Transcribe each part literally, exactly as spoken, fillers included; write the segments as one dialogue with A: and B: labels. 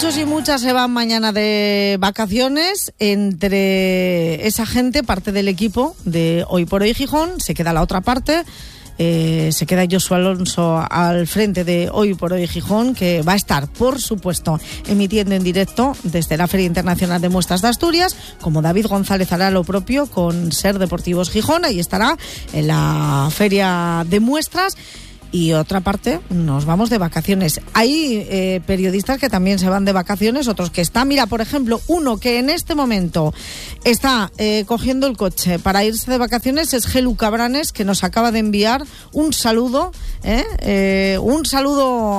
A: muchos y muchas se van mañana de vacaciones. Entre esa gente, parte del equipo de Hoy por Hoy Gijón, se queda la otra parte. Eh, se queda Josu Alonso al frente de Hoy por Hoy Gijón, que va a estar, por supuesto, emitiendo en directo desde la Feria Internacional de Muestras de Asturias, como David González hará lo propio con Ser Deportivos Gijón. Ahí estará en la Feria de Muestras. Y otra parte, nos vamos de vacaciones. Hay eh, periodistas que también se van de vacaciones, otros que están. Mira, por ejemplo, uno que en este momento está eh, cogiendo el coche para irse de vacaciones es Gelu Cabranes, que nos acaba de enviar un saludo, ¿eh? Eh, un saludo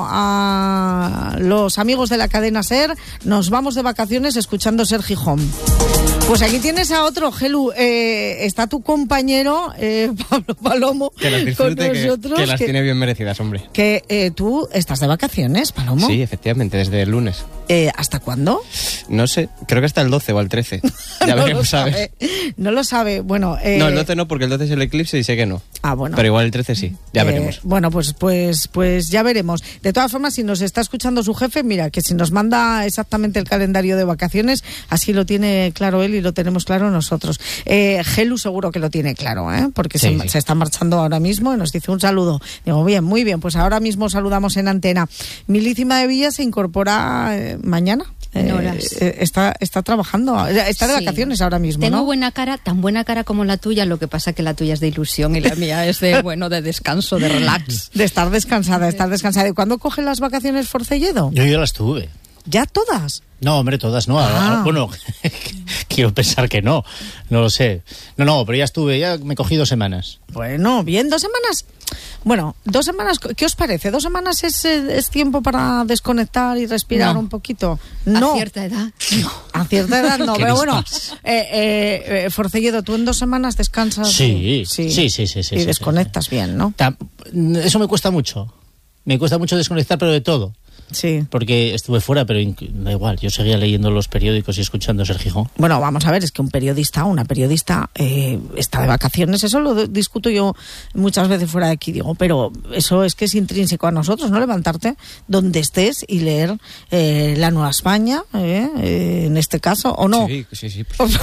A: a los amigos de la cadena SER. Nos vamos de vacaciones escuchando Ser Gijón. Pues aquí tienes a otro, Gelu. Eh, está tu compañero, eh, Pablo Palomo,
B: que las disfrute,
A: con nosotros.
B: Que, que las
A: que,
B: tiene bien merecidas, hombre.
A: Que eh, tú estás de vacaciones, Palomo.
B: Sí, efectivamente, desde el lunes.
A: Eh, ¿Hasta cuándo?
B: No sé, creo que hasta el doce o el trece. Ya
A: no
B: veremos,
A: lo sabe.
B: ¿sabes?
A: No lo sabe. Bueno, eh...
B: No, el doce no, porque el doce es el eclipse y sé que no.
A: Ah, bueno.
B: Pero igual el trece sí, ya
A: eh,
B: veremos.
A: Bueno, pues, pues, pues ya veremos. De todas formas, si nos está escuchando su jefe, mira, que si nos manda exactamente el calendario de vacaciones, así lo tiene claro él y lo tenemos claro nosotros. Eh, Gelu seguro que lo tiene claro, ¿eh? Porque
B: sí,
A: se,
B: sí.
A: se está marchando ahora mismo y nos dice un saludo. Digo, bien, muy bien, pues ahora mismo saludamos en antena. Milícima de Villa se incorpora eh, mañana.
C: En horas.
A: Eh, está, está trabajando, está de
C: Sí.
A: vacaciones ahora mismo,
C: Tengo
A: ¿no?
C: buena cara, tan buena cara como la tuya, lo que pasa que la tuya es de ilusión y la mía es de, bueno, de descanso, de relax.
A: De estar descansada, de estar descansada. ¿Y cuándo coge las vacaciones Forcelledo?
D: Yo ya las tuve.
A: ¿Ya todas?
D: No, hombre, todas no.
A: Ah.
D: Bueno, quiero pensar que no. No lo sé. No, no, pero ya estuve, ya me cogí dos semanas.
A: Bueno, bien, dos semanas. Bueno, dos semanas, ¿qué os parece? ¿Dos semanas es, es tiempo para desconectar y respirar
C: No.
A: un poquito? No.
C: A cierta edad, no.
A: A cierta edad no,
D: Qué
A: pero bueno,
D: listas.
A: eh, eh, eh, Forcelledo, ¿tú en dos semanas descansas?
D: Sí, sí, sí, sí, sí, sí,
A: Y
D: sí,
A: desconectas
D: sí.
A: bien, ¿no?
D: Tam- Eso me cuesta mucho. Me cuesta mucho desconectar, pero de todo.
A: Sí.
D: Porque estuve fuera, pero inc- da igual. Yo seguía leyendo los periódicos y escuchando Ser Gijón.
A: Bueno, vamos a ver, es que un periodista, una periodista eh, está de vacaciones, eso lo d- discuto yo muchas veces fuera de aquí, digo, pero eso es que es intrínseco a nosotros, ¿no? Levantarte donde estés y leer eh, La Nueva España, eh, eh, en este caso, ¿o no?
B: Sí, sí, sí. Pues,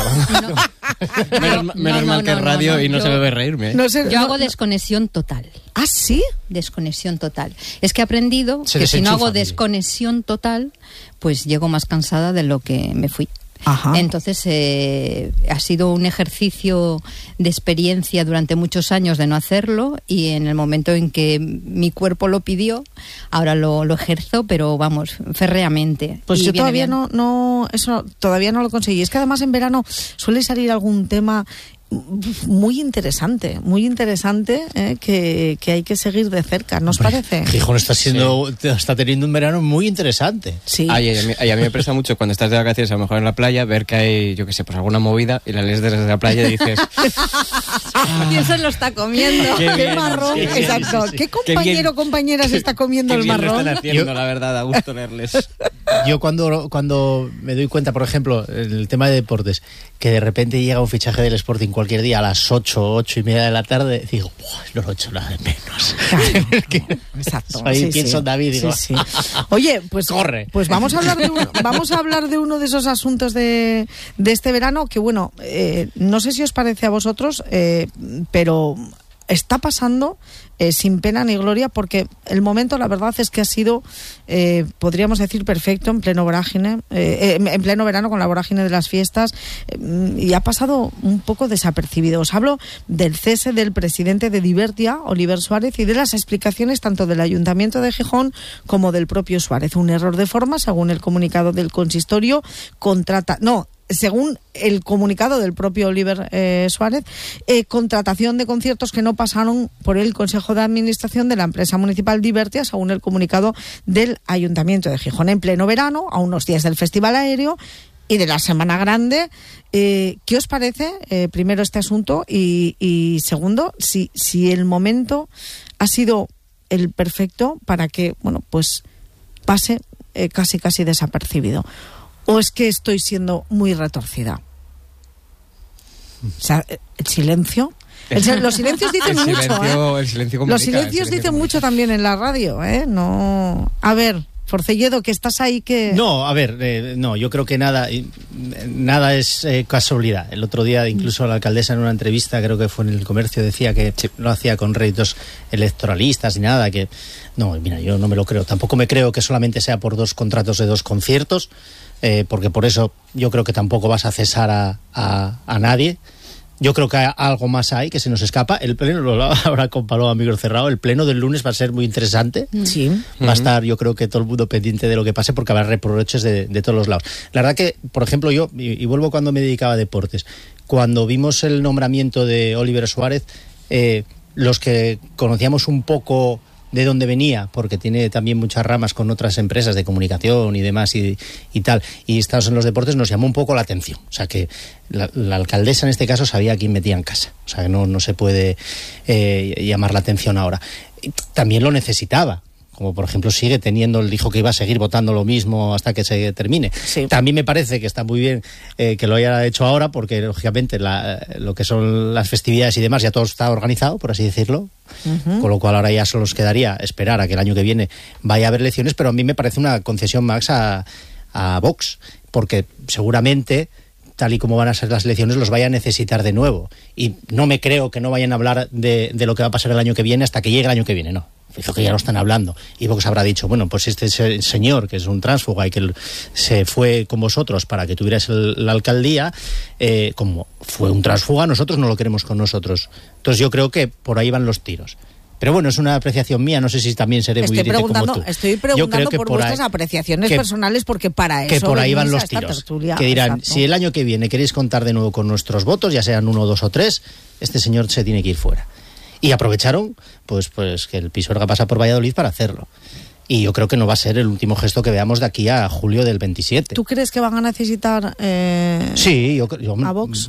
B: menos
C: No,
B: menos
C: no,
B: mal
C: no,
B: que es
C: no,
B: radio
C: no,
B: y no
C: yo-
B: se me ve reírme. ¿eh?
A: No sé,
C: Yo
A: no-
C: hago desconexión total.
A: ¿Ah, sí?
C: Desconexión total. Es que he aprendido
D: Se
C: que si no
D: desenchufa,
C: hago
D: mire.
C: desconexión total, pues llego más cansada de lo que me fui.
A: Ajá.
C: Entonces eh, ha sido un ejercicio de experiencia durante muchos años de no hacerlo, y en el momento en que mi cuerpo lo pidió, ahora lo, lo ejerzo, pero vamos, férreamente.
A: Pues
C: Y
A: yo
C: viene
A: todavía
C: bien.
A: no, no, eso todavía no lo conseguí. Es que además en verano suele salir algún tema muy interesante, muy interesante, eh, que, que hay que seguir de cerca, ¿no os parece?
D: Gijón está siendo, está teniendo un verano muy interesante.
A: Sí.
B: Ay, ay, a, mí, ay, a mí me presta mucho cuando estás de vacaciones, a lo mejor en la playa, ver que hay, yo qué sé, pues alguna movida y la lees desde la playa y dices...
C: Y eso lo está comiendo.
B: Qué
A: ¿Qué
B: bien,
A: marrón?
D: sí, sí,
A: Exacto.
D: sí, sí.
A: ¿Qué
B: Qué
A: compañero o
B: bien.
A: compañera se está comiendo
B: Qué
A: el
B: bien lo
A: marrón?
B: están haciendo,
D: Yo-
B: la verdad, da gusto leerles.
D: Yo cuando, cuando me doy cuenta, por ejemplo, en el tema de deportes, que de repente llega un fichaje del Sporting cualquier día a las ocho, ocho y media de la tarde, digo, "Buah, no lo he hecho nada de menos".
A: Claro. Exacto.
D: Ahí
A: sí,
D: pienso
A: sí.
D: en David, digo,
A: Sí, sí. Oye, pues,
D: Corre.
A: pues vamos a hablar de uno, vamos a hablar de uno de esos asuntos de, de este verano que, bueno, eh, no sé si os parece a vosotros, eh, pero está pasando eh, sin pena ni gloria, porque el momento, la verdad, es que ha sido, eh, podríamos decir, perfecto en pleno vorágine, eh, eh, en pleno verano con la vorágine de las fiestas, eh, y ha pasado un poco desapercibido. Os hablo del cese del presidente de Divertia, Oliver Suárez, y de las explicaciones tanto del Ayuntamiento de Gijón como del propio Suárez. Un error de forma, según el comunicado del consistorio, contrata... No, según el comunicado del propio Oliver eh, Suárez, eh, contratación de conciertos que no pasaron por el Consejo de Administración de la empresa municipal Divertia, según el comunicado del Ayuntamiento de Gijón. En pleno verano, a unos días del Festival Aéreo y de la Semana Grande, eh, ¿qué os parece? Eh, primero este asunto y, y segundo, si, si el momento ha sido el perfecto para que, bueno, pues pase eh, casi casi desapercibido. ¿O es que estoy siendo muy retorcida? O sea, el silencio. El, los silencios dicen
B: el
A: mucho,
B: silencio,
A: ¿eh?
B: El silencio comunica,
A: Los silencios
B: el silencio
A: dicen
B: comunica.
A: mucho también en la radio, ¿eh? No. A ver, Forcelledo, que estás ahí que...
D: No, a ver, eh, no, yo creo que nada nada es eh, casualidad. El otro día incluso la alcaldesa en una entrevista, creo que fue en El Comercio, decía que sí, no hacía con réditos electoralistas ni nada, que... No, mira, yo no me lo creo. Tampoco me creo que solamente sea por dos contratos de dos conciertos, eh, porque por eso yo creo que tampoco vas a cesar a, a, a nadie. Yo creo que algo más hay que se nos escapa. El pleno, lo hablaba ahora con Paloma, micro cerrado, el pleno del lunes va a ser muy interesante.
A: Sí.
D: Va a estar, yo creo que todo el mundo pendiente de lo que pase, porque habrá reproches de, de todos los lados. La verdad que, por ejemplo, yo, y, y vuelvo cuando me dedicaba a deportes, cuando vimos el nombramiento de Oliver Suárez, eh, los que conocíamos un poco de dónde venía, porque tiene también muchas ramas con otras empresas de comunicación y demás y, y tal, y estados en los deportes, nos llamó un poco la atención. O sea que la, la alcaldesa en este caso sabía a quién metía en casa. O sea que no, no se puede eh, llamar la atención ahora. También lo necesitaba. Como por ejemplo sigue teniendo, dijo que iba a seguir votando lo mismo hasta que se termine.
A: Sí.
D: También me parece que está muy bien eh, que lo haya hecho ahora, porque lógicamente la, lo que son las festividades y demás ya todo está organizado, por así decirlo. Uh-huh. Con lo cual ahora ya solo nos quedaría esperar a que el año que viene vaya a haber elecciones, pero a mí me parece una concesión más a, a Vox, porque seguramente, tal y como van a ser las elecciones, los vaya a necesitar de nuevo. Y no me creo que no vayan a hablar de, de lo que va a pasar el año que viene hasta que llegue el año que viene, no. Fijo que ya lo están hablando. Y Vox habrá dicho, bueno, pues este señor, que es un tránsfuga y que se fue con vosotros para que tuvierais el, la alcaldía, eh, como fue un tránsfuga, nosotros no lo queremos con nosotros. Entonces yo creo que por ahí van los tiros. Pero bueno, es una apreciación mía, no sé si también seré
A: estoy
D: muy directo
A: preguntando,
D: como tú.
A: Estoy preguntando por, por vuestras
D: ahí,
A: apreciaciones
D: que,
A: personales, porque para eso
D: que por ahí van los tiros.
A: Tertulia,
D: que dirán,
A: exacto.
D: Si el año que viene queréis contar de nuevo con nuestros votos, ya sean uno, dos o tres, este señor se tiene que ir fuera. Y aprovecharon pues pues que el Pisuerga pasa por Valladolid para hacerlo. Y yo creo que no va a ser el último gesto que veamos de aquí a julio del veintisiete.
A: ¿Tú crees que van a necesitar eh,
D: sí, yo, yo,
A: a Vox?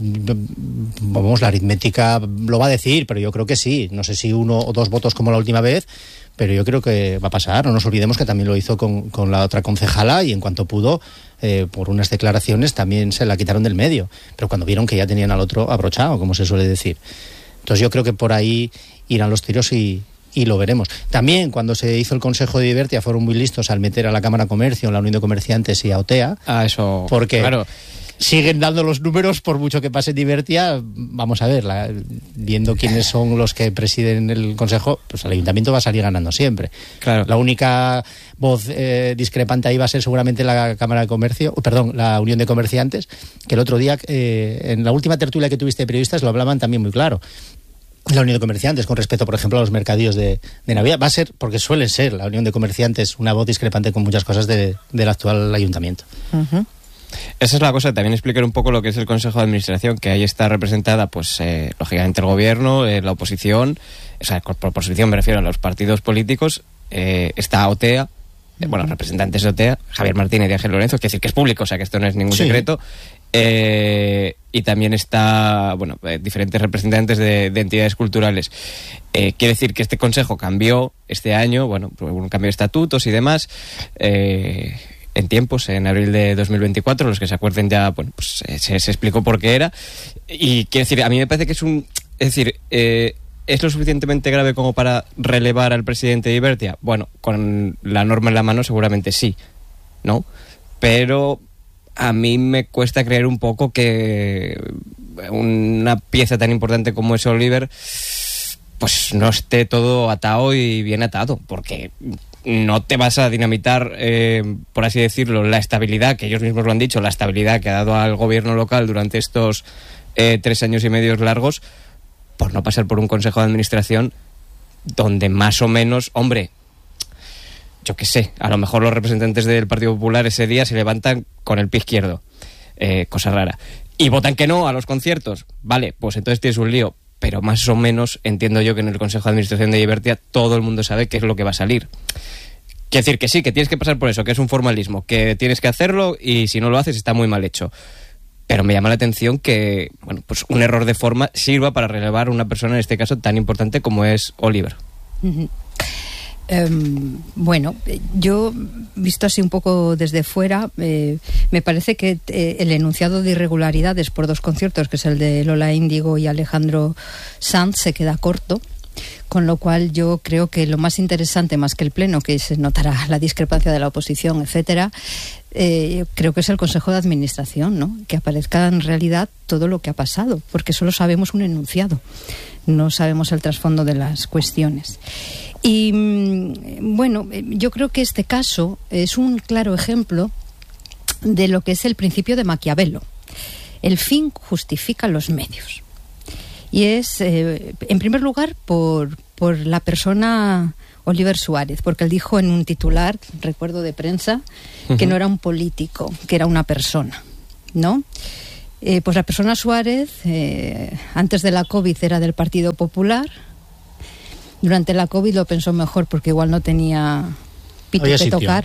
D: Vamos, la aritmética lo va a decir, pero yo creo que sí. No sé si uno o dos votos como la última vez, pero yo creo que va a pasar. No nos olvidemos que también lo hizo con, con la otra concejala, y en cuanto pudo, eh, por unas declaraciones, también se la quitaron del medio. Pero cuando vieron que ya tenían al otro abrochado, como se suele decir. Entonces yo creo que por ahí irán los tiros y, y lo veremos. También cuando se hizo el Consejo de Divertia fueron muy listos al meter a la Cámara de Comercio, la Unión de Comerciantes y a OTEA.
B: Ah, eso,
D: porque
B: claro.
D: Siguen dando los números, por mucho que pase Divertia. Vamos a ver, la, viendo quiénes son los que presiden el Consejo, pues el Ayuntamiento va a salir ganando siempre.
B: Claro.
D: La única voz eh, discrepante ahí va a ser seguramente la Cámara de Comercio, perdón, la Unión de Comerciantes, que el otro día, eh, en la última tertulia que tuviste de periodistas, lo hablaban también muy claro. La Unión de Comerciantes, con respecto, por ejemplo, a los mercadillos de, de Navidad, va a ser, porque suele ser la Unión de Comerciantes una voz discrepante con muchas cosas de, del actual Ayuntamiento.
A: Uh-huh.
B: Esa es la cosa, también explicar un poco lo que es el Consejo de Administración, que ahí está representada, pues, eh, lógicamente el gobierno, eh, la oposición, o sea, por oposición me refiero a los partidos políticos, eh, está OTEA, eh, bueno, representantes de OTEA, Javier Martínez y Ángel Lorenzo, que decir que es público, o sea que esto no es ningún
D: sí. secreto,
B: eh, y también está, bueno, eh, diferentes representantes de, de entidades culturales. Eh, quiere decir que este consejo cambió este año, bueno, un cambio de estatutos y demás, eh, en tiempos, en abril de dos mil veinticuatro, los que se acuerden ya, bueno, pues se, se explicó por qué era. Y quiero decir, a mí me parece que es un, es decir, eh, ¿es lo suficientemente grave como para relevar al presidente de Divertia? Bueno, con la norma en la mano seguramente sí, ¿no? Pero a mí me cuesta creer un poco que una pieza tan importante como es Oliver, pues no esté todo atado y bien atado, porque no te vas a dinamitar, eh, por así decirlo, la estabilidad, que ellos mismos lo han dicho, la estabilidad que ha dado al gobierno local durante estos eh, tres años y medio largos, por no pasar por un consejo de administración donde más o menos, hombre, yo qué sé, a lo mejor los representantes del Partido Popular ese día se levantan con el pie izquierdo, eh, cosa rara, y votan que no a los conciertos, vale, pues entonces tienes un lío. Pero más o menos entiendo yo que en el Consejo de Administración de Divertia todo el mundo sabe qué es lo que va a salir. Quiere decir que sí, que tienes que pasar por eso, que es un formalismo, que tienes que hacerlo y si no lo haces está muy mal hecho. Pero me llama la atención que, bueno, pues un error de forma sirva para relevar a una persona, en este caso, tan importante como es Oliver.
C: Uh-huh. Um, bueno, yo, visto así un poco desde fuera, eh, me parece que eh, el enunciado de irregularidades por dos conciertos, que es el de Lola Índigo y Alejandro Sanz, se queda corto, Con lo cual yo creo que lo más interesante, más que el pleno, que se notará la discrepancia de la oposición, etcétera, eh, creo que es el Consejo de Administración, ¿no? Que aparezca en realidad todo lo que ha pasado, porque solo sabemos un enunciado, no sabemos el trasfondo de las cuestiones. Y bueno, yo creo que este caso es un claro ejemplo de lo que es el principio de Maquiavelo. El fin justifica los medios. Y es, eh, en primer lugar, por, por la persona Oliver Suárez, porque él dijo en un titular, recuerdo de prensa, uh-huh. que no era un político, que era una persona, ¿no? Eh, pues la persona Suárez, eh, antes de la COVID era del Partido Popular, durante la COVID lo pensó mejor porque igual no tenía pito que tocar,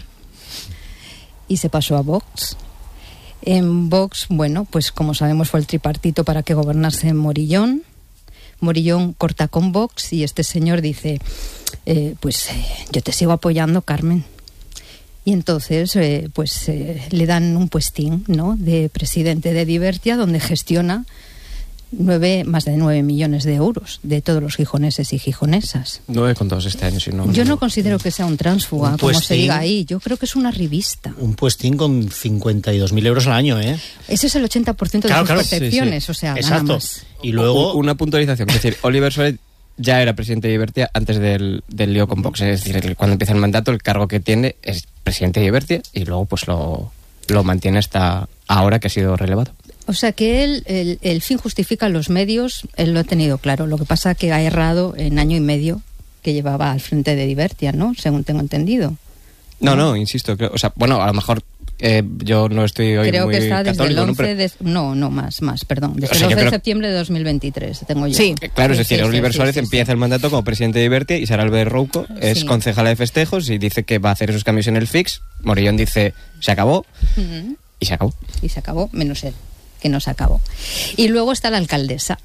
C: y se pasó a Vox. En Vox, bueno, pues como sabemos fue el tripartito para que gobernase Morillón. Morillón corta con Vox y este señor dice, eh, pues eh, yo te sigo apoyando, Carmen. Y entonces eh, pues eh, le dan un puestín, ¿no?, de presidente de Divertia, donde gestiona nueve, más de nueve millones de euros de todos los gijoneses y gijonesas.
B: Nueve con dos este año, si no.
C: Yo no considero que sea un tránsfuga, un como se diga ahí. Yo creo que es una revista.
D: Un puestín con cincuenta y dos mil euros al año, ¿eh?
C: Ese es el ochenta por ciento de
D: claro,
C: sus
D: claro,
C: percepciones,
D: sí, sí.
C: o sea,
D: exacto.
C: Nada más.
D: Y luego
B: una puntualización, es decir, Oliver Suárez ya era presidente de Divertia antes del, del lío con Vox, es decir, cuando empieza el mandato el cargo que tiene es presidente de Divertia y luego pues lo, lo mantiene hasta ahora que ha sido relevado.
C: O sea que él, el, el fin justifica los medios, él lo ha tenido claro. Lo que pasa es que ha errado en año y medio que llevaba al frente de Divertia, ¿no? Según tengo entendido.
B: No, no, no insisto. Creo, o sea, bueno, a lo mejor eh, yo no estoy hoy
C: creo
B: muy
C: que está desde
B: católico,
C: el once
B: ¿no? Pero...
C: de... No, no, más, más, perdón. Desde
B: o sea,
C: el once
B: creo...
C: de septiembre de dos mil veintitrés, tengo yo.
A: Sí,
B: claro, es
C: sí,
B: decir,
C: sí,
B: Oliver
C: sí,
B: Suárez
C: sí,
B: empieza
C: sí.
B: el mandato como presidente de Divertia y Sara Álvarez Rouco es
C: Sí.
B: concejala de festejos y dice que va a hacer esos cambios en el fix. Morillón dice, se acabó,
C: Uh-huh.
B: y se acabó.
C: Y se acabó, menos él, que no se acabó. Y luego está la alcaldesa,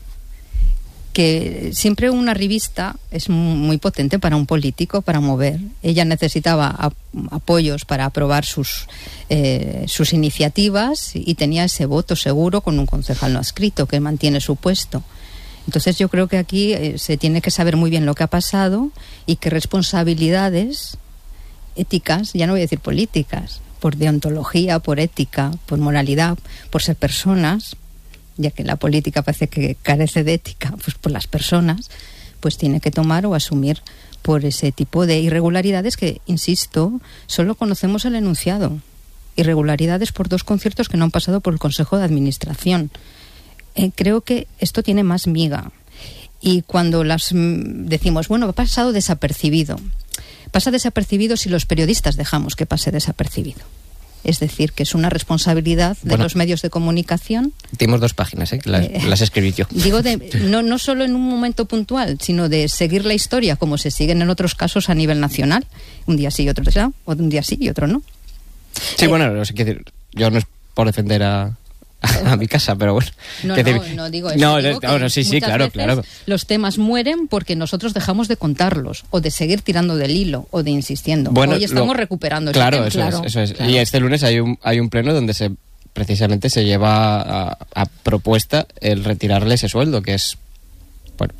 C: que siempre una revista es muy potente para un político, para mover. Ella necesitaba ap- apoyos para aprobar sus, eh, sus iniciativas y tenía ese voto seguro con un concejal no adscrito que mantiene su puesto. Entonces yo creo que aquí eh, se tiene que saber muy bien lo que ha pasado y qué responsabilidades éticas, ya no voy a decir políticas, por deontología, por ética, por moralidad, por ser personas, ya que la política parece que carece de ética, pues por las personas, pues tiene que tomar o asumir por ese tipo de irregularidades que, insisto, solo conocemos el enunciado. Irregularidades por dos conciertos que no han pasado por el Consejo de Administración. Eh, creo que esto tiene más miga. Y cuando las mm, decimos, bueno, ha pasado desapercibido. Pasa desapercibido si los periodistas dejamos que pase desapercibido. Es decir, que es una responsabilidad de
B: bueno,
C: los medios de comunicación.
B: Dimos dos páginas, ¿eh? Que las,
C: Eh,
B: las escribí yo.
C: Digo, de, no, no solo en un momento puntual, sino de seguir la historia como se siguen en otros casos a nivel nacional. Un día sí y otro no, o un día sí y otro no.
B: Sí,
C: Eh,
B: bueno, no sé qué decir. Yo no es por defender a, a, a mi casa, pero bueno.
C: No,
B: ¿Qué
C: no,
B: decir?
C: no digo eso.
B: No,
C: digo
B: no,
C: que
B: no, sí, sí,
C: muchas
B: claro,
C: veces
B: claro.
C: los temas mueren porque nosotros dejamos de contarlos, o de seguir tirando del hilo, o de insistiendo.
B: Bueno,
C: Hoy estamos
B: lo-
C: recuperando ese
B: Claro,
C: tema.
B: eso
C: Claro,
B: es, eso es.
C: claro.
B: Y este lunes hay un, hay un pleno donde se precisamente se lleva a, a propuesta el retirarle ese sueldo, que es, bueno,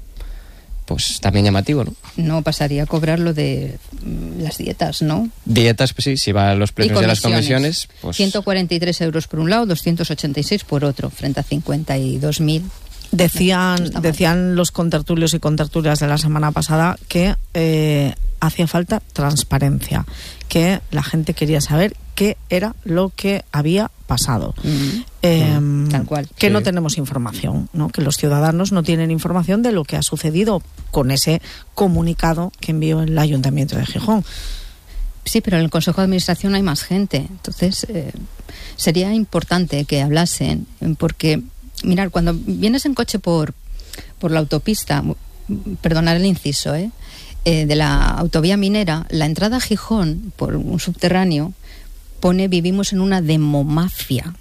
B: pues también llamativo, ¿no?
C: No pasaría a cobrar lo de mm, las dietas, ¿no?
B: Dietas, pues sí, si va a los
C: Y
B: plenos de las comisiones, pues...
C: ciento cuarenta y tres euros por un lado, doscientos ochenta y seis por otro, frente a cincuenta y dos mil.
A: Decían,
C: Está mal.
A: decían los contertulios y contertulias de la semana pasada que eh, hacía falta transparencia, que la gente quería saber qué era lo que había pasado.
C: Mm.
A: Eh,
C: Tal cual.
A: Que
B: Sí.
A: no tenemos información, ¿no? Que los ciudadanos no tienen información de lo que ha sucedido con ese comunicado que envió el Ayuntamiento de Gijón.
C: Sí, pero en el Consejo de Administración hay más gente. Entonces, eh, sería importante que hablasen, porque, mirar, cuando vienes en coche por, por la autopista, perdonar el inciso, ¿eh? Eh, de la autovía minera, la entrada a Gijón por un subterráneo pone vivimos en una demomafia.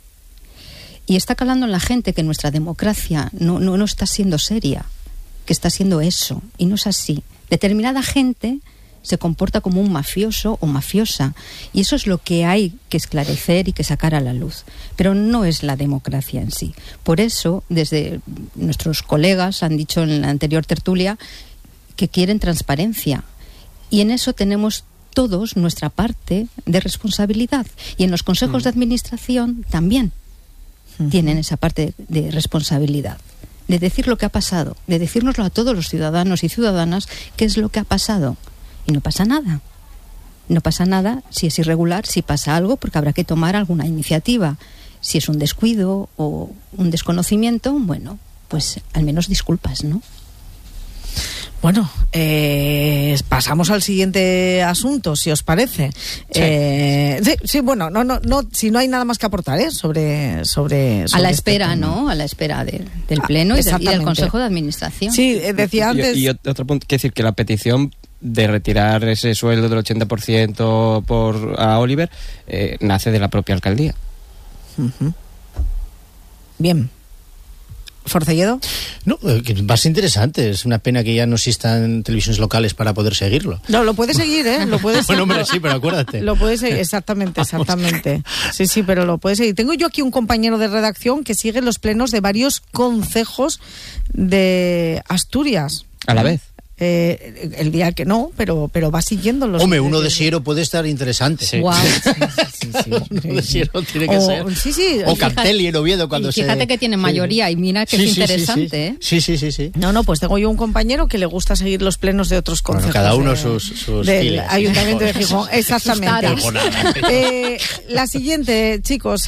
C: Y está calando en la gente que nuestra democracia no, no, no está siendo seria, que está siendo eso, y no es así. Determinada gente se comporta como un mafioso o mafiosa, y eso es lo que hay que esclarecer y que sacar a la luz, pero no es la democracia en sí. Por eso, desde nuestros colegas han dicho en la anterior tertulia que quieren transparencia. Y en eso tenemos todos nuestra parte de responsabilidad. Y en los consejos mm. de administración también mm. tienen esa parte de, de responsabilidad. De decir lo que ha pasado, de decírnoslo a todos los ciudadanos y ciudadanas qué es lo que ha pasado. Y no pasa nada. No pasa nada si es irregular, si pasa algo, porque habrá que tomar alguna iniciativa. Si es un descuido o un desconocimiento, bueno, pues al menos disculpas, ¿no?
A: Bueno, eh, pasamos al siguiente asunto, si os parece. Sí, eh, sí, sí, bueno, no, no, no, si no hay nada más que aportar, ¿eh? Sobre, sobre, sobre
C: a la
A: este
C: espera,
A: tema.
C: ¿no? A la espera de, del pleno ah, y, de, y del Consejo de Administración.
A: Sí, decía antes.
B: Y, y otro punto, quiero decir que la petición de retirar ese sueldo del ochenta por ciento por a Oliver eh, nace de la propia alcaldía.
A: Uh-huh. Bien. ¿Forcelledo?
D: No, eh, que va a ser interesante. Es una pena que ya no existan televisiones locales para poder seguirlo.
A: No, lo puedes seguir, ¿eh? Lo puedes
D: bueno, hombre, sí, pero acuérdate.
A: Lo puedes seguir, exactamente, exactamente. Sí, sí, pero lo puedes seguir. Tengo yo aquí un compañero de redacción que sigue los plenos de varios concejos de Asturias.
B: ¿A la vez?
A: Eh, el día que no, pero pero va siguiendo los...
D: Hombre, uno de Siero puede estar interesante.
C: Sí. Wow.
A: Sí, sí, sí.
D: Uno de Siero tiene que
A: o,
D: ser.
A: Sí, sí.
D: O Cartelli en Oviedo cuando
C: y fíjate
D: se...
C: que tiene mayoría sí. y mira que
D: sí,
C: es
D: sí,
C: interesante,
D: sí, sí.
C: ¿eh?
D: Sí, sí, sí, sí.
A: No, no, pues tengo yo un compañero que le gusta seguir los plenos de otros consejos.
D: Bueno, cada uno
A: de,
D: sus, sus
A: del
D: files,
A: Ayuntamiento
D: sí.
A: de Gijón. Exactamente. eh, la siguiente, chicos,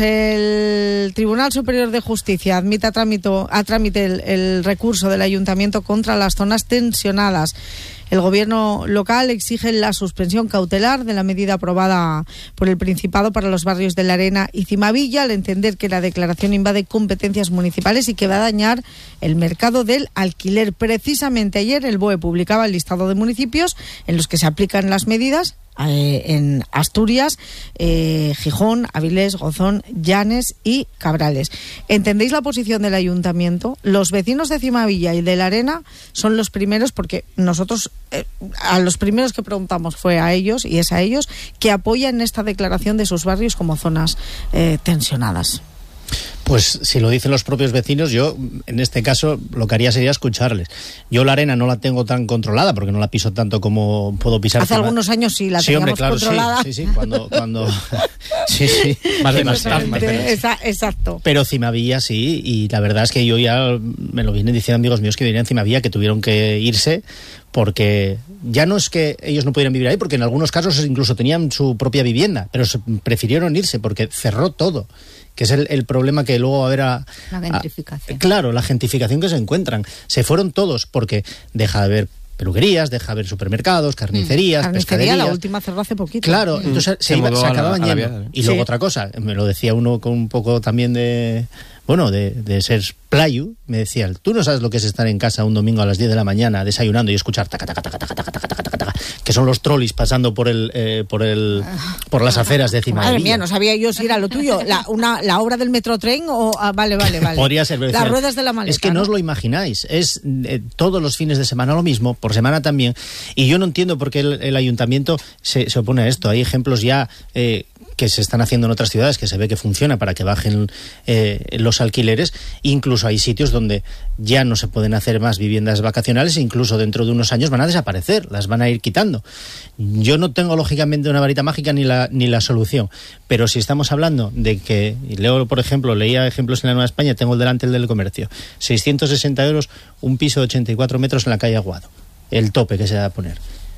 A: el Tribunal Superior de Justicia admite a trámite, a trámite el, el recurso del Ayuntamiento contra las zonas tensionadas. El gobierno local exige la suspensión cautelar de la medida aprobada por el Principado para los barrios de La Arena y Cimavilla, al entender que la declaración invade competencias municipales y que va a dañar el mercado del alquiler. Precisamente ayer el B O E publicaba el listado de municipios en los que se aplican las medidas. Eh, en Asturias, eh, Gijón, Avilés, Gozón, Llanes y Cabrales. ¿Entendéis la posición del ayuntamiento? Los vecinos de Cimavilla y de La Arena son los primeros, porque nosotros eh, a los primeros que preguntamos fue a ellos, y es a ellos, que apoyan esta declaración de sus barrios como zonas eh, tensionadas.
D: Pues si lo dicen los propios vecinos, yo en este caso lo que haría sería escucharles. Yo La Arena no la tengo tan controlada porque no la piso tanto como puedo pisar.
A: Hace algunos años sí la
D: sí,
A: teníamos
D: hombre, claro,
A: controlada.
D: Sí, sí, sí, cuando... cuando sí, sí.
B: Más de más, más, más
A: Esa, exacto.
D: Pero Cimavilla sí, y la verdad es que yo ya me lo vienen diciendo amigos míos que vivían en Cimavilla, que tuvieron que irse porque ya no es que ellos no pudieran vivir ahí, porque en algunos casos incluso tenían su propia vivienda, pero se prefirieron irse porque cerró todo, que es el, el problema que luego va a haber a,
C: la gentrificación.
D: A, claro, la gentrificación que se encuentran. Se fueron todos porque deja de haber peluquerías, deja de haber supermercados, carnicerías,
A: mm.
D: pescaderías.
A: La última cerró hace poquito.
D: Claro, mm. entonces se, se, iba, se acababan yendo.
B: Vida, ¿eh?
D: Y luego
A: sí.
D: otra cosa, me lo decía uno con un poco también de... Bueno, de, de ser playu, me decía, tú no sabes lo que es estar en casa un domingo a las diez de la mañana desayunando y escuchar taca, taca, taca, taca, taca, taca, taca, taca, taca, que son los trolis pasando por el eh, por el por las aceras de Cimavilla.
A: Madre mía, no sabía yo si era lo tuyo, la, una, la obra del Metrotren o... Ah, vale, vale, vale.
D: Podría ser.
A: Las ruedas de la maleta.
D: Es que no, ¿no? os lo imagináis, es eh, todos los fines de semana lo mismo, por semana también, y yo no entiendo por qué el, el ayuntamiento se, se opone a esto. Hay ejemplos ya... Eh, que se están haciendo en otras ciudades, que se ve que funciona para que bajen eh, los alquileres. Incluso hay sitios donde ya no se pueden hacer más viviendas vacacionales, e incluso dentro de unos años van a desaparecer, las van a ir quitando. Yo no tengo lógicamente una varita mágica ni la, ni la solución, pero si estamos hablando de que, y leo por ejemplo, leía ejemplos en la Nueva España, tengo delante el del comercio, seiscientos sesenta euros un piso de ochenta y cuatro metros en la calle Aguado, el tope que se va a poner.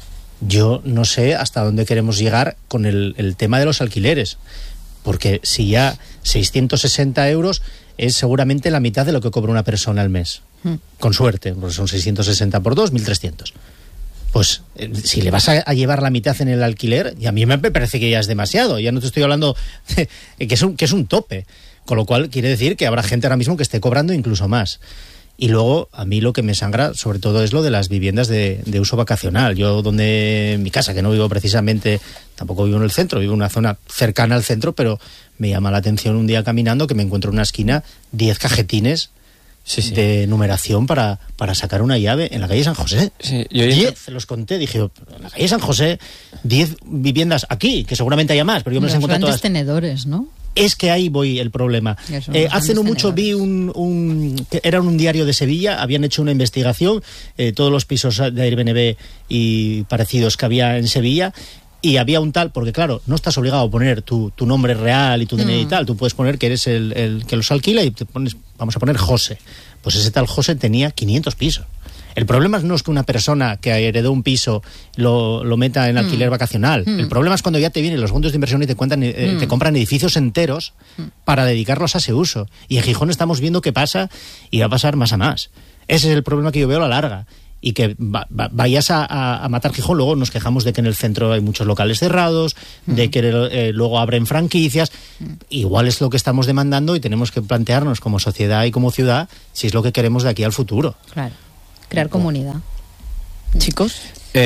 D: Yo no sé hasta dónde queremos llegar con el, el tema de los alquileres, porque si ya seiscientos sesenta euros es seguramente la mitad de lo que cobra una persona al mes, mm. con suerte, porque son seiscientos sesenta por dos, mil trescientos. Pues eh, si le vas a, a llevar la mitad en el alquiler, y a mí me parece que ya es demasiado, ya no te estoy hablando de, que, es un, que es un tope, con lo cual quiere decir que habrá gente ahora mismo que esté cobrando incluso más. Y luego, a mí lo que me sangra, sobre todo, es lo de las viviendas de, de uso vacacional. Yo, donde en mi casa, que no vivo precisamente, tampoco vivo en el centro, vivo en una zona cercana al centro, pero me llama la atención un día caminando que me encuentro en una esquina diez cajetines sí, sí. de numeración para, para sacar una llave en la calle San José.
B: Sí, yo
D: diez, los conté, dije, en la calle San José, diez viviendas aquí, que seguramente haya más, pero yo me las encontré todas.
C: Los grandes tenedores, ¿no?
D: Es que ahí voy el problema. Eh, hace no mucho vi un, un... Era un diario de Sevilla, habían hecho una investigación, eh, todos los pisos de Airbnb y parecidos que había en Sevilla, y había un tal, porque claro, no estás obligado a poner tu, tu nombre real y tu D N I y tal, tú puedes poner que eres el, el que los alquila y te pones, vamos a poner José. Pues ese tal José tenía quinientos pisos. El problema no es que una persona que heredó un piso lo, lo meta en alquiler mm. vacacional. Mm. El problema es cuando ya te vienen los fondos de inversión y te, cuentan, eh, mm. te compran edificios enteros mm. para dedicarlos a ese uso. Y en Gijón estamos viendo qué pasa y va a pasar más a más. Ese es el problema que yo veo a la larga. Y que va, va, vayas a, a, a matar Gijón. Luego nos quejamos de que en el centro hay muchos locales cerrados, mm. de que eh, luego abren franquicias. Mm. Igual es lo que estamos demandando y tenemos que plantearnos como sociedad y como ciudad si es lo que queremos de aquí al futuro.
C: Claro. Crear comunidad.
A: Chicos.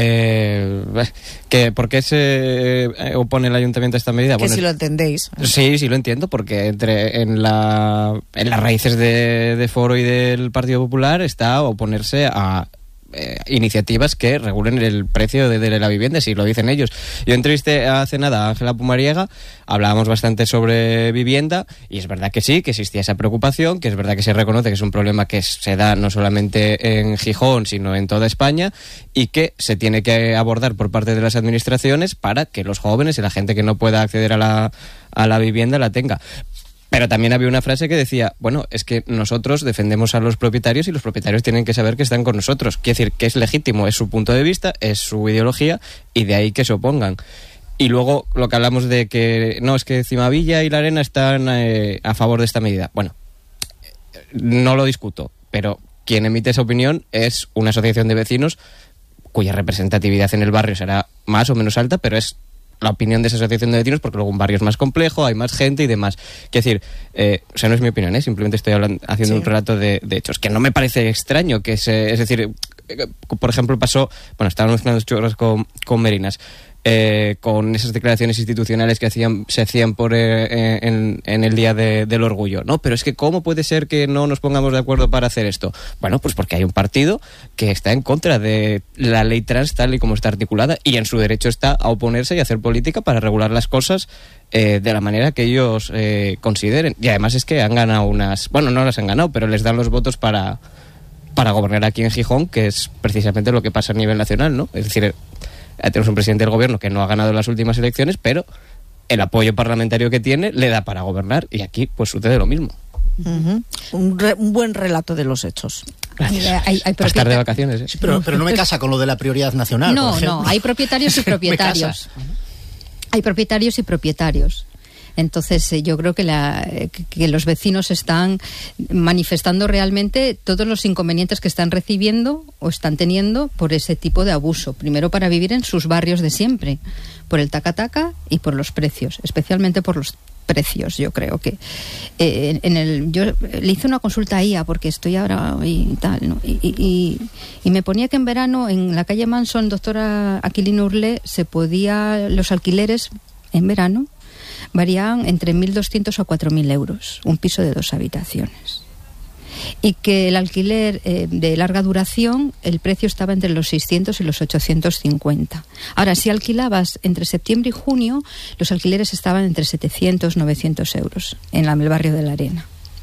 B: Eh, que ¿por qué se opone el ayuntamiento a esta medida?
A: Que
B: bueno,
A: si lo entendéis.
B: Sí, sí lo entiendo, porque entre en la en las raíces de, de Foro y del Partido Popular está oponerse a Eh, iniciativas que regulen el precio de, de la vivienda, si lo dicen ellos. Yo entrevisté hace nada a Ángela Pumariega, hablábamos bastante sobre vivienda y es verdad que sí, que existía esa preocupación, que es verdad que se reconoce que es un problema que se da no solamente en Gijón, sino en toda España y que se tiene que abordar por parte de las administraciones para que los jóvenes y la gente que no pueda acceder a la, a la vivienda la tenga. Pero también había una frase que decía, bueno, es que nosotros defendemos a los propietarios y los propietarios tienen que saber que están con nosotros. Quiere decir que es legítimo, es su punto de vista, es su ideología y de ahí que se opongan. Y luego lo que hablamos de que no, es que Cimavilla y La Arena están eh, a favor de esta medida. Bueno, no lo discuto, pero quien emite esa opinión es una asociación de vecinos cuya representatividad en el barrio será más o menos alta, pero es la opinión de esa asociación de vecinos, porque luego un barrio es más complejo, hay más gente y demás. Quiero decir, eh, o sea, no es mi opinión, ¿eh? Simplemente estoy hablando, haciendo sí. un relato de, de hechos, que no me parece extraño que se... Es decir, eh, por ejemplo, pasó... Bueno, estábamos mezclando churras con, con Merinas. Eh, con esas declaraciones institucionales que hacían, se hacían por eh, en, en el Día de, del Orgullo. No, pero es que ¿cómo puede ser que no nos pongamos de acuerdo para hacer esto? Bueno, pues porque hay un partido que está en contra de la ley trans tal y como está articulada y en su derecho está a oponerse y a hacer política para regular las cosas eh, de la manera que ellos eh, consideren. Y además es que han ganado unas... Bueno, no las han ganado, pero les dan los votos para, para gobernar aquí en Gijón, que es precisamente lo que pasa a nivel nacional, ¿no? Es decir... Tenemos un presidente del gobierno que no ha ganado las últimas elecciones, pero el apoyo parlamentario que tiene le da para gobernar y aquí pues sucede lo mismo.
A: Uh-huh. Un, re, un buen relato de los hechos.
C: Mira, hay, hay
B: para estar de vacaciones. ¿eh?
D: Sí, pero, pero no me casa con lo de la prioridad nacional.
C: No,
D: por ejemplo.
C: no, hay propietarios y propietarios. Hay propietarios y propietarios. Entonces eh, yo creo que, la, que, que los vecinos están manifestando realmente todos los inconvenientes que están recibiendo o están teniendo por ese tipo de abuso. Primero para vivir en sus barrios de siempre, por el taca-taca y por los precios, especialmente por los precios. Yo creo que eh, en el yo le hice una consulta a I A porque estoy ahora y tal, ¿no? y, y, y me ponía que en verano en la calle Manson, doctora Aquilino Urlé, se podía, los alquileres en verano varían entre mil doscientos a cuatro mil euros, un piso de dos habitaciones. Y que el alquiler eh, de larga duración, el precio estaba entre los seiscientos y los ochocientos cincuenta. Ahora, si alquilabas entre septiembre y junio, los alquileres estaban entre setecientos, novecientos euros en la, el barrio de La Arena.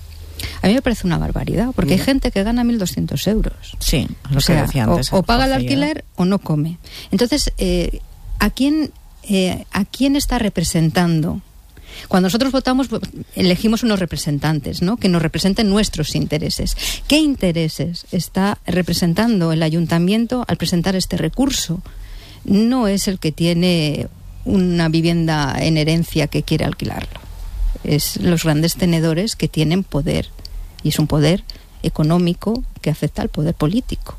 C: A mí me parece una barbaridad, porque hay gente que gana mil doscientos euros.
A: Sí, lo
C: o sea,
A: que decía antes.
C: O, o paga el alquiler o no come. Entonces, eh, ¿a quién, eh, ¿a quién está representando? Cuando nosotros votamos, elegimos unos representantes, ¿no?, que nos representen nuestros intereses. ¿Qué intereses está representando el ayuntamiento al presentar este recurso? No es el que tiene una vivienda en herencia que quiere alquilarlo. Es los grandes tenedores que tienen poder. Y es un poder económico que afecta al poder político.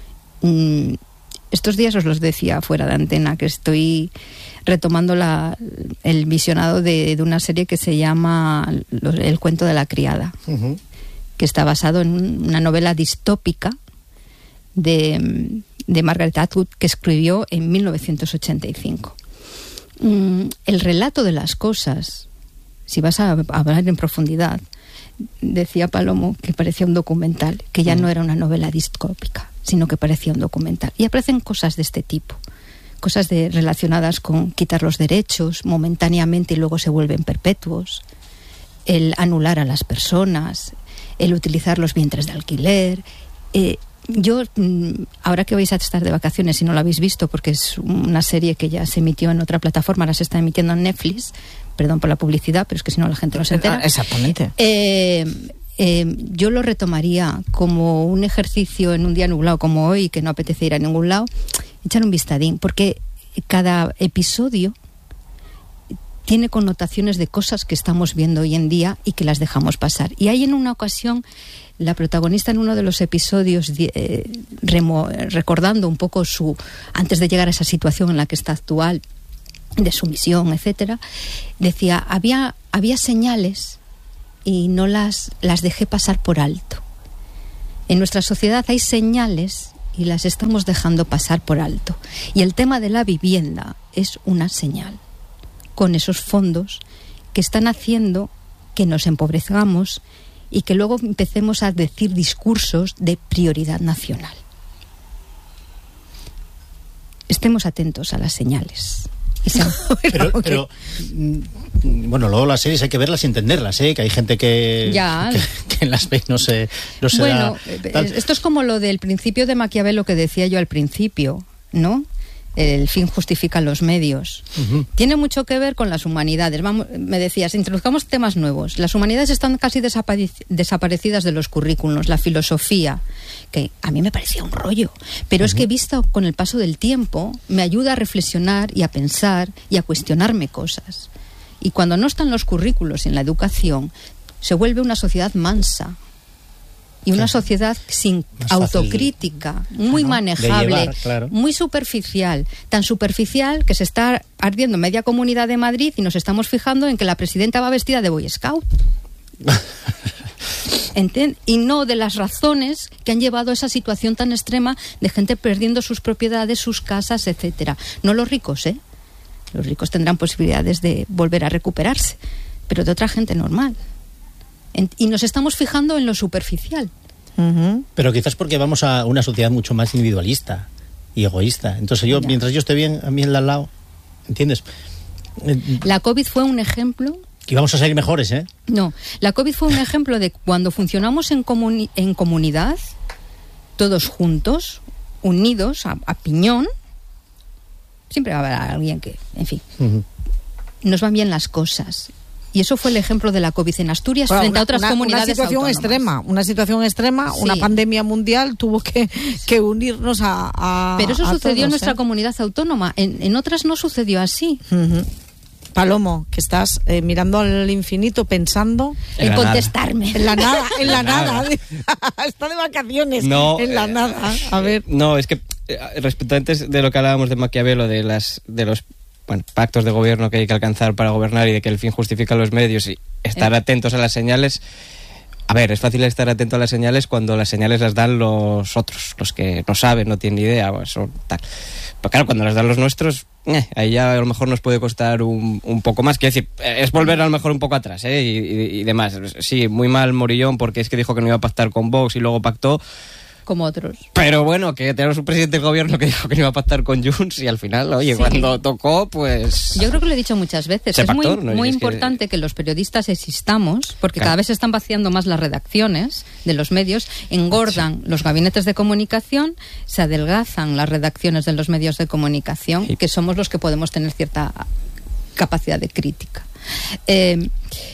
C: Mm, estos días os los decía fuera de antena, que estoy retomando la, el visionado de, de una serie que se llama El cuento de la criada, uh-huh. que está basado en una novela distópica de, de Margaret Atwood, que escribió en mil novecientos ochenta y cinco. Mm, el relato de las cosas, si vas a hablar en profundidad, decía Palomo que parecía un documental, que ya uh-huh. no era una novela distópica, sino que parecía un documental. Y aparecen cosas de este tipo. Cosas de, relacionadas con quitar los derechos momentáneamente y luego se vuelven perpetuos. el anular a las personas, el utilizar los vientres de alquiler. Eh, yo, ahora que vais a estar de vacaciones, si no lo habéis visto, porque es una serie que ya se emitió en otra plataforma, ahora se está emitiendo en Netflix, perdón por la publicidad, pero es que si no la gente no se entera.
A: Exactamente.
C: Eh, eh, yo lo retomaría como un ejercicio en un día nublado como hoy, que no apetece ir a ningún lado, echar un vistadín, porque cada episodio tiene connotaciones de cosas que estamos viendo hoy en día y que las dejamos pasar. Y hay en una ocasión, la protagonista en uno de los episodios, eh, remo, recordando un poco su, antes de llegar a esa situación en la que está actual, de sumisión, etcétera, decía, había, había señales y no las, las dejé pasar por alto. En nuestra sociedad hay señales y las estamos dejando pasar por alto. Y el tema de la vivienda es una señal, con esos fondos que están haciendo que nos empobrezcamos y que luego empecemos a decir discursos de prioridad nacional. Estemos atentos a las señales.
D: pero, pero bueno, luego las series hay que verlas y entenderlas, ¿eh? Que hay gente que,
C: ya.
D: que, que las ve y no se, no se
C: bueno,
D: da, tal.
C: Esto es como lo del principio de Maquiavelo que decía yo al principio, ¿no? El fin justifica los medios. Uh-huh. Tiene mucho que ver con las humanidades. Vamos, me decías, introduzcamos temas nuevos. Las humanidades están casi desapare- desaparecidas de los currículos. La filosofía, que a mí me parecía un rollo, pero uh-huh. es que visto con el paso del tiempo, me ayuda a reflexionar y a pensar y a cuestionarme cosas. Y cuando no están los currículos en la educación, se vuelve una sociedad mansa. Y una claro. sociedad sin más autocrítica, fácil, muy ¿no? manejable, llevar, claro. muy superficial. Tan superficial que se está ardiendo media comunidad de Madrid y nos estamos fijando en que la presidenta va vestida de Boy Scout. ¿Entiendes? Y no de las razones que han llevado a esa situación tan extrema de gente perdiendo sus propiedades, sus casas, etcétera. No los ricos, ¿eh? Los ricos tendrán posibilidades de volver a recuperarse, pero de otra gente normal. Y nos estamos fijando en lo superficial.
D: Uh-huh. Pero quizás porque vamos a una sociedad mucho más individualista y egoísta. Entonces yo, ya. mientras yo esté bien, a mí el de al lado, ¿entiendes?
C: La COVID fue un ejemplo...
D: Y vamos a ser mejores, ¿eh?
C: No, la COVID fue un ejemplo de cuando funcionamos en, comuni- en comunidad, todos juntos, unidos, a, a piñón, siempre va a haber alguien que, en fin, uh-huh. nos van bien las cosas. Y eso fue el ejemplo de la COVID en Asturias bueno, frente
A: una,
C: a otras
A: una,
C: comunidades
A: una situación
C: autónomas.
A: extrema, una situación extrema, sí. Una pandemia mundial tuvo que, que unirnos a, a
C: Pero eso
A: a
C: sucedió
A: todos,
C: en nuestra
A: ¿eh?
C: comunidad autónoma, en, en otras no sucedió así.
A: Uh-huh. Palomo, que estás eh, mirando al infinito pensando
C: en, en contestarme.
A: Nada. En la nada, en la nada. Está de vacaciones.
B: No,
A: en la
B: eh,
A: nada. A ver.
B: No, es que eh, respecto antes de lo que hablábamos de Maquiavelo, de las de los bueno, pactos de gobierno que hay que alcanzar para gobernar y de que el fin justifica los medios y estar eh. atentos a las señales. A ver, es fácil estar atento a las señales cuando las señales las dan los otros, los que no saben, no tienen ni idea, o eso, tal. Pero claro, cuando las dan los nuestros, eh, ahí ya a lo mejor nos puede costar un, un poco más. Quiero decir, es volver a lo mejor un poco atrás, ¿eh? Y, y, y demás. Sí, muy mal Morillón porque es que dijo que no iba a pactar con Vox y luego pactó.
C: Como otros.
B: Pero bueno, que tenemos un presidente del gobierno que dijo que no iba a pactar con Junts y al final, oye, sí. cuando tocó, pues...
C: Yo creo que lo he dicho muchas veces.
B: Se
C: es
B: pactó,
C: muy,
B: ¿no?
C: muy
B: es
C: importante que... que los periodistas existamos, porque claro. cada vez se están vaciando más las redacciones de los medios, engordan sí. los gabinetes de comunicación, se adelgazan las redacciones de los medios de comunicación, sí. que somos los que podemos tener cierta capacidad de crítica. Eh...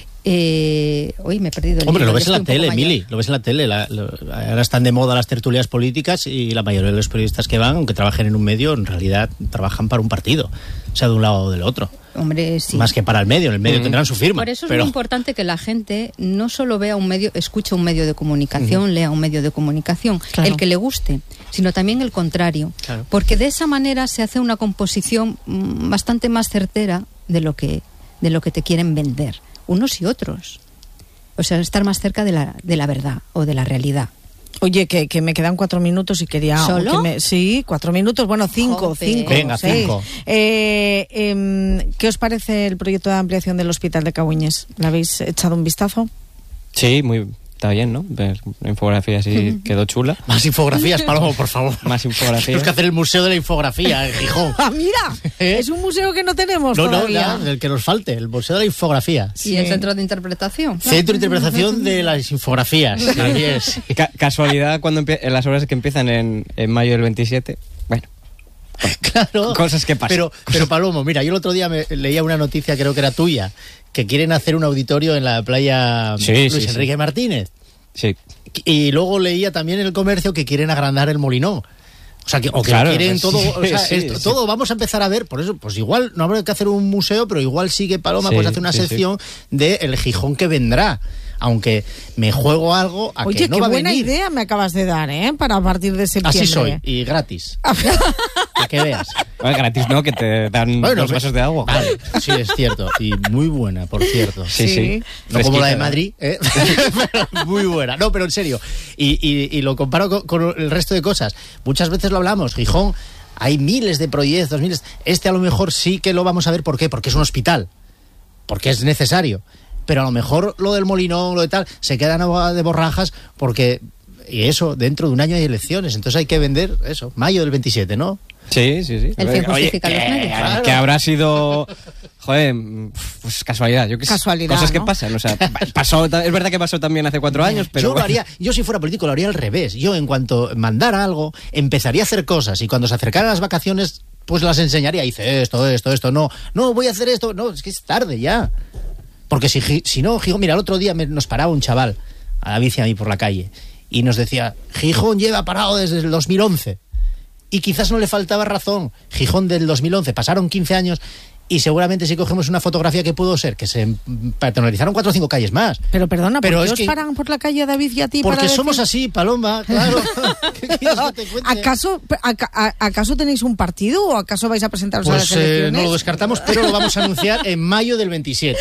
C: Eh, hoy me he perdido el
D: Hombre,
C: libro,
D: lo ves en la tele, Mili, lo ves en la tele. La, lo, ahora están de moda las tertulias políticas y la mayoría de los periodistas que van, aunque trabajen en un medio, en realidad trabajan para un partido, sea de un lado o del otro.
C: Hombre, sí.
D: Más que para el medio, en el medio mm. tendrán su firma.
C: Por eso es
D: pero...
C: muy importante que la gente no solo vea un medio, escuche un medio de comunicación, mm. lea un medio de comunicación, claro. el que le guste, sino también el contrario. Claro. Porque de esa manera se hace una composición bastante más certera de lo que, de lo que te quieren vender. Unos y otros. O sea, estar más cerca de la, de la verdad o de la realidad.
A: Oye, que, que me quedan cuatro minutos y quería...
C: ¿Solo?
A: Que me, sí, cuatro minutos, bueno, cinco, Jope. cinco.
D: Venga,
A: seis.
D: cinco.
A: Eh, eh, ¿Qué os parece el proyecto de ampliación del Hospital de Cabuñes? ¿Le habéis echado un vistazo?
B: Sí, muy... está bien, ¿no? Ver una infografía así quedó chula.
D: Más infografías, Palomo, por favor.
B: Más infografías.
D: Tenemos que hacer el Museo de la Infografía en Gijón.
A: ¡Ah, mira!
D: ¿Eh?
A: Es un museo que no tenemos
D: No, no,
A: todavía.
D: ya, el que nos falte, el Museo de la Infografía.
C: Y el centro de interpretación.
D: Centro de Interpretación de las Infografías. Así es.
B: Ca- casualidad cuando empie- en las obras que empiezan en, en mayo del veintisiete. Bueno,
D: Claro.
B: Cosas que pasan.
D: Pero, pero Palomo, mira, yo el otro día me leía una noticia, creo que era tuya, que quieren hacer un auditorio en la playa
B: Sí,
D: Luis
B: sí,
D: Enrique
B: sí.
D: Martínez.
B: sí.
D: Y luego leía también en el comercio que quieren agrandar el Molinón. O sea, que, o que
B: Claro,
D: lo quieren
B: sí,
D: todo, o sea,
B: sí,
D: esto-
B: sí.
D: todo vamos a empezar a ver, por eso, pues igual no habrá que hacer un museo, pero igual sigue Paloma,
B: Sí,
D: pues hace una
B: sí, sí.
D: sección de el Gijón que vendrá. Aunque me juego algo a
A: Oye,
D: que no
A: qué
D: va a
A: buena
D: venir.
A: idea me acabas de dar, ¿eh? Para partir de septiembre.
D: Así soy, y gratis. Para que veas.
B: Bueno, gratis no, que te dan
D: Bueno,
B: dos
D: ve-
B: vasos de agua.
D: Vale, sí, es cierto. Y muy buena, por cierto.
B: Sí, sí.
A: Sí.
D: No como la de
B: Fresquita,
D: Madrid, ¿eh? Pero muy buena. No, pero en serio. Y, y- y lo comparo con, con el resto de cosas. Muchas veces lo hablamos. Gijón, hay miles de proyectos, miles. Este a lo mejor sí que lo vamos a ver. ¿Por qué? Porque es un hospital. Porque es necesario. Pero a lo mejor lo del Molinón, lo de tal, se quedan a- de borrajas porque... Y eso, dentro de un año hay elecciones. Entonces hay que vender eso. Mayo del veintisiete, ¿no?
B: Sí, sí, sí.
C: El fin justifica los
B: que,
C: medios.
B: que habrá sido, joder, pues casualidad. Yo qué sé,
A: Casualidad,
B: Cosas que
A: ¿no?
B: pasan. O sea, pasó, es verdad que pasó también hace cuatro años, pero
D: yo lo
B: bueno.
D: haría, yo si fuera político lo haría al revés. Yo en cuanto mandara algo, empezaría a hacer cosas y cuando se acercaran las vacaciones, pues las enseñaría. Hice esto, esto, esto, no, no, voy a hacer esto, no, es que es tarde ya. Porque si, Gi- si no, Gijón, mira, el otro día me- nos paraba un chaval a la bici a mí por la calle y nos decía, Gijón lleva parado desde el dos mil once. Y quizás no le faltaba razón. Gijón del dos mil once, pasaron quince años y seguramente si cogemos una fotografía que pudo ser, que se patronalizaron cuatro o cinco calles más.
A: Pero perdona, ¿por
D: Pero
A: qué
D: es
A: os
D: que-
A: paran por la calle a David y a ti
D: Porque
A: para
D: somos
A: decir-
D: así, Paloma, claro. ¿Qué quieres que te cuente?
A: ¿Acaso, aca- a- ¿Acaso tenéis un partido o acaso vais a presentaros a
D: Pues
A: las
D: eh,
A: elecciones?
D: no lo descartamos, pero lo vamos a anunciar en mayo del veintisiete.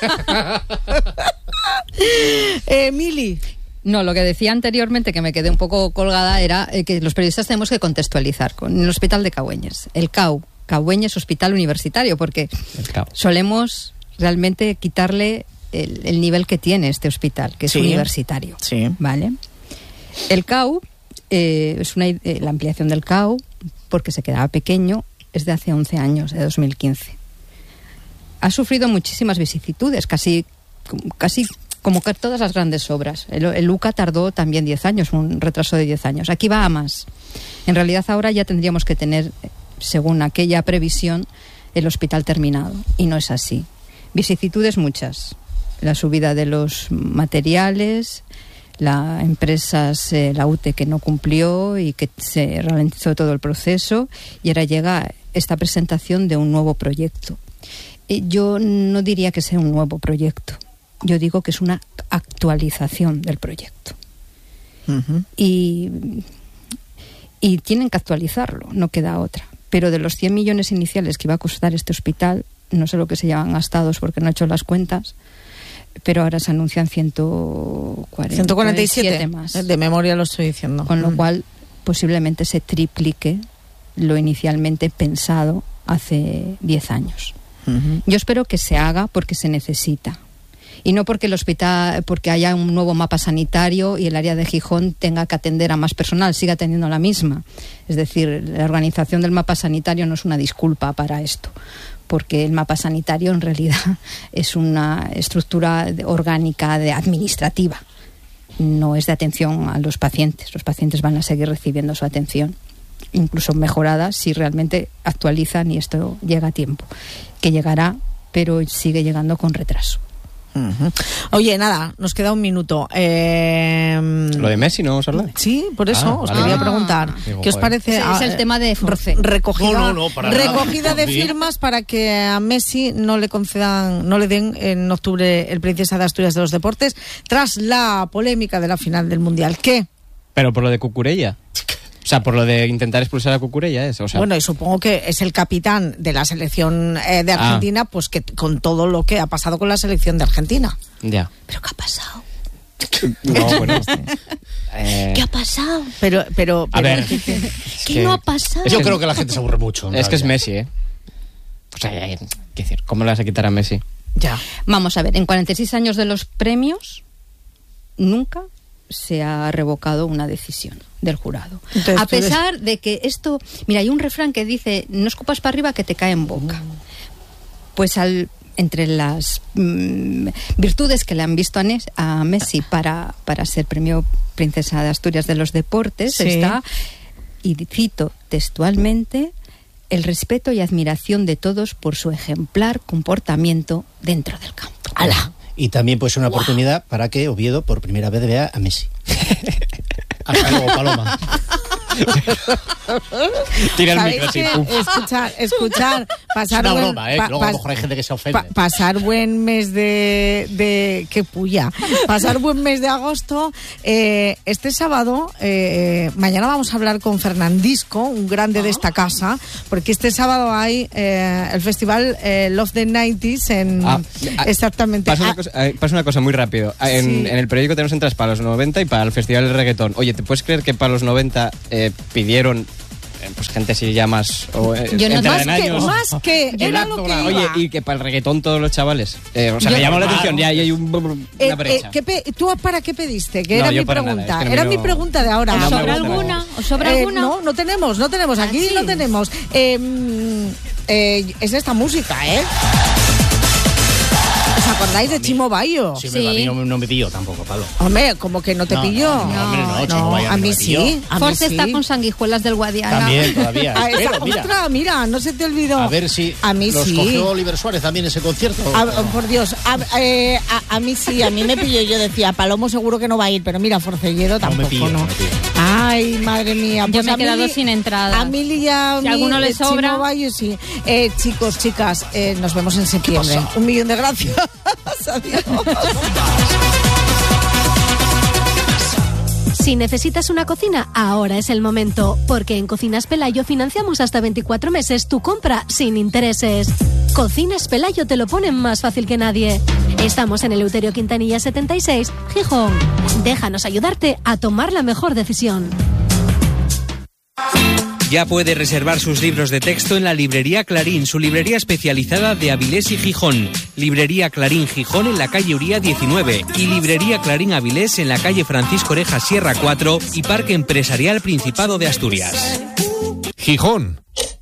A: Eh, Mili.
C: No, lo que decía anteriormente, que me quedé un poco colgada, era eh, que los periodistas tenemos que contextualizar con el Hospital de Cahueñes. El C A U, Cahueñes Hospital Universitario, porque
B: El cabo.
C: solemos realmente quitarle el, el nivel que tiene este hospital, que es
A: Sí.
C: universitario.
A: Sí.
C: ¿Vale? El C A U eh, es una, eh, la ampliación del C A U, porque se quedaba pequeño, es de hace once años, de dos mil quince. Ha sufrido muchísimas vicisitudes, casi, casi como que todas las grandes obras. El, el U C A tardó también diez años, un retraso de diez años. Aquí va a más. En realidad ahora ya tendríamos que tener, según aquella previsión, el hospital terminado. Y no es así. Vicisitudes muchas. La subida de los materiales, la empresa, eh, la U T E, que no cumplió y que se ralentizó todo el proceso. Y ahora llega esta presentación de un nuevo proyecto. Eh, Yo no diría que sea un nuevo proyecto. Yo digo que es una actualización del proyecto.
A: Ujú.
C: Y, y tienen que actualizarlo, no queda otra. Pero de los cien millones iniciales que iba a costar este hospital, no sé lo que se llevan gastados porque no he hecho las cuentas, pero ahora se anuncian ciento cuarenta,
A: ciento cuarenta y siete
C: más.
A: De memoria lo estoy diciendo.
C: Con lo
A: Mm.
C: cual posiblemente se triplique lo inicialmente pensado hace diez años.
A: Ujú.
C: Yo espero que se haga porque se necesita. Y no porque el hospital, porque haya un nuevo mapa sanitario y el área de Gijón tenga que atender a más personal, siga teniendo la misma. Es decir, la organización del mapa sanitario no es una disculpa para esto, porque el mapa sanitario en realidad es una estructura de- orgánica de administrativa, no es de atención a los pacientes. Los pacientes van a seguir recibiendo su atención, incluso mejorada si realmente actualizan y esto llega a tiempo, que llegará, pero sigue llegando con retraso.
A: Ujú. Oye, nada, nos queda un minuto. Eh,
B: Lo de Messi no vamos a hablar.
A: Sí, por eso
B: Ah,
A: os
B: vale.
A: quería
C: Ah.
A: preguntar.
B: Digo,
A: ¿Qué os
B: joder.
A: parece?
C: Ese es el
A: ah,
C: tema de Force.
A: Recogida,
D: No, no, no, para nada.
A: recogida de
D: Sí.
A: firmas para que a Messi no le concedan, no le den en octubre el Princesa de Asturias de los Deportes, tras la polémica de la final del Mundial. ¿Qué?
B: Pero por lo de Cucurella. O sea, por lo de intentar expulsar a Cucurella, ¿es? O sea,
A: Bueno, y supongo que es el capitán de la selección eh, de
B: Ah.
A: Argentina, pues que con todo lo que ha pasado con la selección de Argentina.
B: ya.
C: ¿Pero qué ha pasado?
B: No, bueno. eh,
C: ¿Qué ha pasado?
A: Pero, pero,
B: a
A: pero-
B: ver.
C: ¿Qué
B: es que-
C: no ha pasado?
B: es
D: Yo
B: que-
D: creo que la gente se aburre mucho. en
B: Es que es
D: realidad.
B: Messi, ¿eh? O sea, eh, qué decir, ¿cómo le vas a quitar a Messi?
A: ya.
C: Vamos a ver, en cuarenta y seis años de los premios, nunca se ha revocado una decisión del jurado.
A: Entonces,
C: a pesar de que esto... Mira, hay un refrán que dice, no escupas para arriba que te cae en boca. Pues al... entre las mmm, virtudes que le han visto a, Nes, a Messi para, para ser premio Princesa de Asturias de los Deportes, sí. está, y cito textualmente, el respeto y admiración de todos por su ejemplar comportamiento dentro del campo. ¡Hala!
D: Y también puede ser una wow. oportunidad para que Oviedo por primera vez vea a Messi. Hasta luego, Paloma.
B: Tira el micro, sí,
A: escuchar, escuchar, pasar
D: es una
A: buen,
D: broma, ¿eh?
A: pa,
D: Luego a lo mejor hay gente que se ofende.
A: Pa, pasar buen mes de, de qué puya, pasar buen mes de agosto. Eh, este sábado, eh, mañana vamos a hablar con Fernandisco, un grande de esta casa, porque este sábado hay eh, el festival eh, Love the nineties en
B: ah,
A: exactamente.
B: Pasa una,
A: ah,
B: cosa, pasa una cosa muy rápido. En,
A: sí.
B: en el periódico tenemos entradas para los noventa y para el festival del reggaetón. Oye, ¿te puedes creer que para los noventa eh, pidieron eh, pues gente así ya más o, eh,
C: Yo no
A: más,
B: en
A: que,
B: años?
A: más que era lo que
B: Oye,
A: iba.
B: y que para el reggaetón todos los chavales. Eh, o sea,
A: Yo,
B: me llamó la
A: claro.
B: atención, ya hay un, una
A: Eh,
B: brecha.
A: eh, ¿qué pe ¿Tú para qué pediste? Que
B: No,
A: era
B: yo
A: mi
B: para
A: pregunta.
B: nada, es que
A: era
B: no-
A: mi pregunta de ahora.
C: ¿Os
B: No me
C: sobra
B: gusta
C: alguna?
B: nada.
C: ¿Os sobra
A: Eh,
C: alguna?
A: no, no tenemos, no tenemos. Aquí
C: ¿Ah, sí?
A: no tenemos. Eh, eh, es esta música, ¿eh? ¿Os acordáis de Chimo Bayo?
D: Sí,
C: Sí.
D: pero a mí no, no me pilló tampoco, Pablo.
A: Hombre, como que no te
D: No,
A: pilló.
D: no, no, hombre, no, Chimo Bayo a
A: a
D: mí no
A: mí
D: me
A: sí.
D: pilló.
A: A mí
C: Force
A: sí.
C: está con sanguijuelas del Guadiana.
D: También, todavía.
A: Ah, esa-
D: Pero, mira,
A: otra, mira, no se te olvidó.
D: a ver si
A: a mí
D: los
A: sí.
D: cogió Oliver Suárez también ese concierto.
A: A- por Dios, a, eh, a- a mí sí, a mí me pilló. Yo decía, Palomo seguro que no va a ir, pero mira, Forcelledo
D: No
A: tampoco,
D: me pilló,
A: ¿no?
D: no me pilló.
A: Ay, madre mía.
C: Yo
A: Pues
C: me he
A: a
C: quedado
A: Mili-
C: sin entrada.
A: A Mili y a
C: Si
A: mí,
C: alguno le
A: eh, Chimo
C: sobra.
A: Bayo, sí. Eh, chicos, chicas, eh, nos vemos en septiembre.
D: pasa?
A: Un millón de gracias. Adiós.
E: Si necesitas una cocina, ahora es el momento, porque en Cocinas Pelayo financiamos hasta veinticuatro meses tu compra sin intereses. Cocinas Pelayo te lo ponen más fácil que nadie. Estamos en Eleuterio Quintanilla setenta y seis, Gijón. Déjanos ayudarte a tomar la mejor decisión.
F: Ya puede reservar sus libros de texto en la Librería Clarín, su librería especializada de Avilés y Gijón. Librería Clarín Gijón en la calle Uría diecinueve y Librería Clarín Avilés en la calle Francisco Oreja Sierra cuatro y Parque Empresarial Principado de Asturias.
G: Gijón.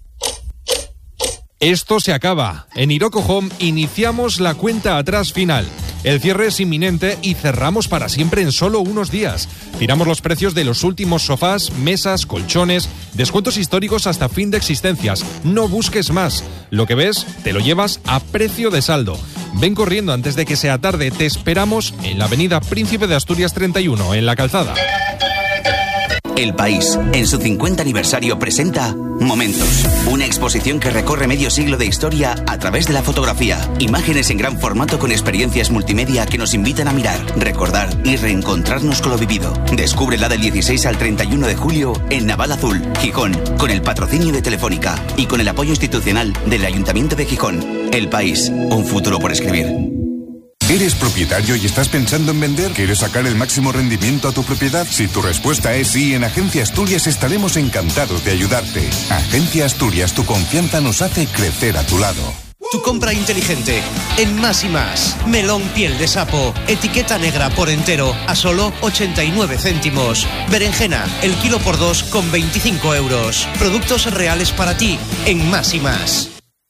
G: Esto se acaba. En Iroko Home iniciamos la cuenta atrás final. El cierre es inminente y cerramos para siempre en solo unos días. Tiramos los precios de los últimos sofás, mesas, colchones, descuentos históricos hasta fin de existencias. No busques más. Lo que ves, te lo llevas a precio de saldo. Ven corriendo antes de que sea tarde. Te esperamos en la avenida Príncipe de Asturias treinta y uno, en La Calzada.
H: El País, en su cincuenta aniversario, presenta Momentos, una exposición que recorre medio siglo de historia a través de la fotografía. Imágenes en gran formato con experiencias multimedia que nos invitan a mirar, recordar y reencontrarnos con lo vivido. Descúbrela del dieciséis al treinta y uno de julio en Naval Azul, Gijón, con el patrocinio de Telefónica y con el apoyo institucional del Ayuntamiento de Gijón. El País, un futuro por escribir.
I: ¿Eres propietario y estás pensando en vender? ¿Quieres sacar el máximo rendimiento a tu propiedad? Si tu respuesta es sí, en Agencia Asturias estaremos encantados de ayudarte. Agencia Asturias, tu confianza nos hace crecer a tu lado.
J: Tu compra inteligente en Más y Más. Melón piel de sapo, etiqueta negra por entero a solo ochenta y nueve céntimos. Berenjena, el kilo por dos con veinticinco euros. Productos reales para ti en Más y Más.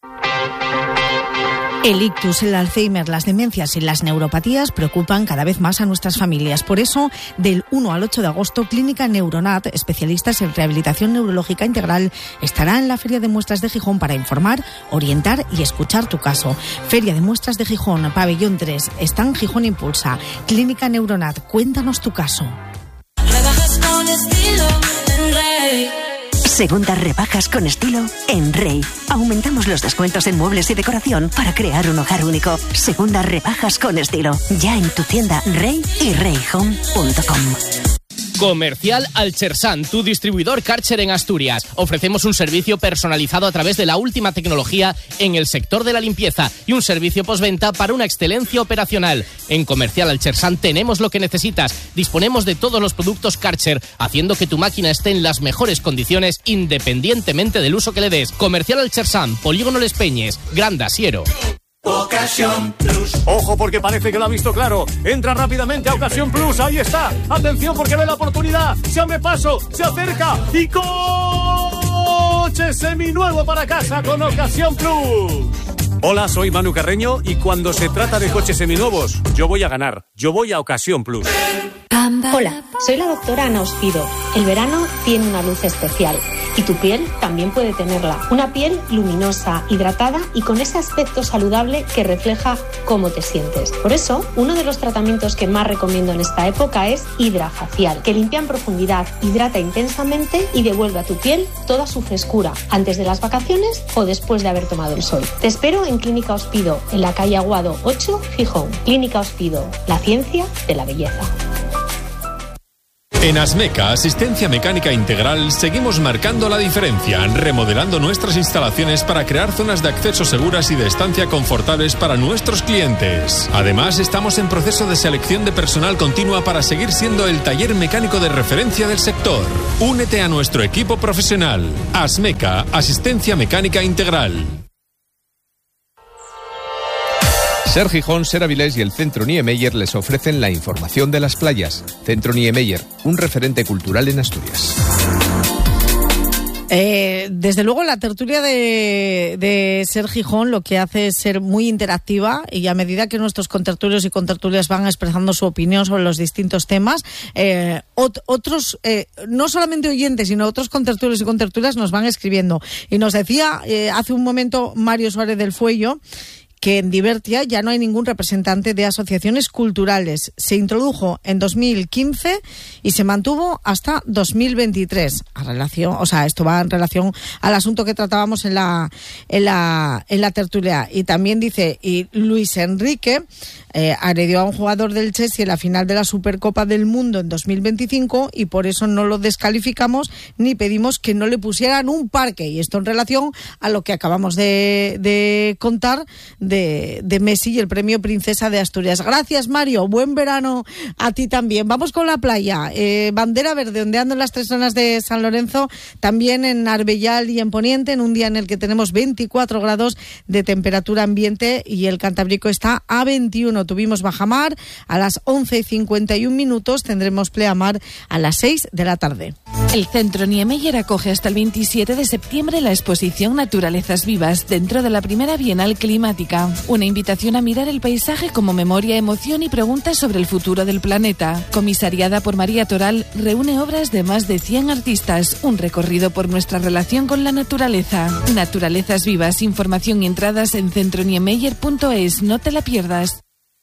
A: El ictus, el Alzheimer, las demencias y las neuropatías preocupan cada vez más a nuestras familias. Por eso, del uno al ocho de agosto, Clínica Neuronat, especialistas en rehabilitación neurológica integral, estará en la Feria de Muestras de Gijón para informar, orientar y escuchar tu caso. Feria de Muestras de Gijón, Pabellón tres, Stand Gijón Impulsa. Clínica Neuronat, cuéntanos tu caso.
K: Segundas rebajas con estilo en Rey. Aumentamos los descuentos en muebles y decoración para crear un hogar único. Segundas rebajas con estilo. Ya en tu tienda Rey y rey home punto com.
L: Comercial Alchersan, tu distribuidor Karcher en Asturias. Ofrecemos un servicio personalizado a través de la última tecnología en el sector de la limpieza y un servicio postventa para una excelencia operacional. En Comercial Alchersan tenemos lo que necesitas. Disponemos de todos los productos Karcher, haciendo que tu máquina esté en las mejores condiciones independientemente del uso que le des. Comercial Alchersan, Polígono Les Peñes, Gran Asiero.
M: Ocasión Plus. Ojo, porque parece que lo ha visto claro. Entra rápidamente a Ocasión Plus. Ahí está. Atención, porque ve la oportunidad. Se abre paso, se acerca y coche seminuevo para casa con Ocasión Plus. Hola, soy Manu Carreño y cuando se trata de coches seminuevos, yo voy a ganar. Yo voy a Ocasión Plus.
N: Hola, soy la doctora Ana Ospido. El verano tiene una luz especial y tu piel también puede tenerla. Una piel luminosa, hidratada y con ese aspecto saludable que refleja cómo te sientes. Por eso, uno de los tratamientos que más recomiendo en esta época es Hidrafacial, que limpia en profundidad, hidrata intensamente y devuelve a tu piel toda su frescura, antes de las vacaciones o después de haber tomado el sol. Te espero en Clínica Ospido, en la calle Aguado ocho, Gijón. Clínica Ospido, la ciencia de la belleza.
O: En Asmeca, Asistencia Mecánica Integral, seguimos marcando la diferencia, remodelando nuestras instalaciones para crear zonas de acceso seguras y de estancia confortables para nuestros clientes. Además, estamos en proceso de selección de personal continua para seguir siendo el taller mecánico de referencia del sector. Únete a nuestro equipo profesional. Asmeca, Asistencia Mecánica Integral.
P: Ser Gijón, Ser Avilés y el Centro Niemeyer les ofrecen la información de las playas. Centro Niemeyer, un referente cultural en Asturias.
A: Eh, desde luego la tertulia de, de Ser Gijón lo que hace es ser muy interactiva y a medida que nuestros contertulios y contertulias van expresando su opinión sobre los distintos temas, eh, ot- otros, eh, no solamente oyentes, sino otros contertulios y contertulias nos van escribiendo. Y nos decía eh, hace un momento Mario Suárez del Fuello que en Divertia ya no hay ningún representante de asociaciones culturales. Se introdujo en dos mil quince y se mantuvo hasta dos mil veintitrés. A relación, o sea, esto va en relación al asunto que tratábamos en la en la en la tertulia. Y también dice, y Luis Enrique eh, agredió a un jugador del Chelsea en la final de la Supercopa del Mundo en dos mil veinticinco y por eso no lo descalificamos ni pedimos que no le pusieran un parque. Y esto en relación a lo que acabamos de, de contar de, de Messi y el premio Princesa de Asturias. Gracias, Mario. Buen verano a ti también. Vamos con la playa. Eh, bandera verde ondeando en las tres zonas de San Lorenzo, también en Arbellal y en Poniente, en un día en el que tenemos veinticuatro grados de temperatura ambiente y el Cantábrico está a veintiuno. Tuvimos bajamar a las once y cincuenta y un minutos, tendremos pleamar a las seis de la tarde.
Q: El Centro Niemeyer acoge hasta el veintisiete de septiembre la exposición Naturalezas Vivas dentro de la primera Bienal Climática. Una invitación a mirar el paisaje como memoria, emoción y preguntas sobre el futuro del planeta. Comisariada por María Toral, reúne obras de más de cien artistas. Un recorrido por nuestra relación con la naturaleza. Naturalezas Vivas, información y entradas en centro niemeyer punto es. No te la pierdas.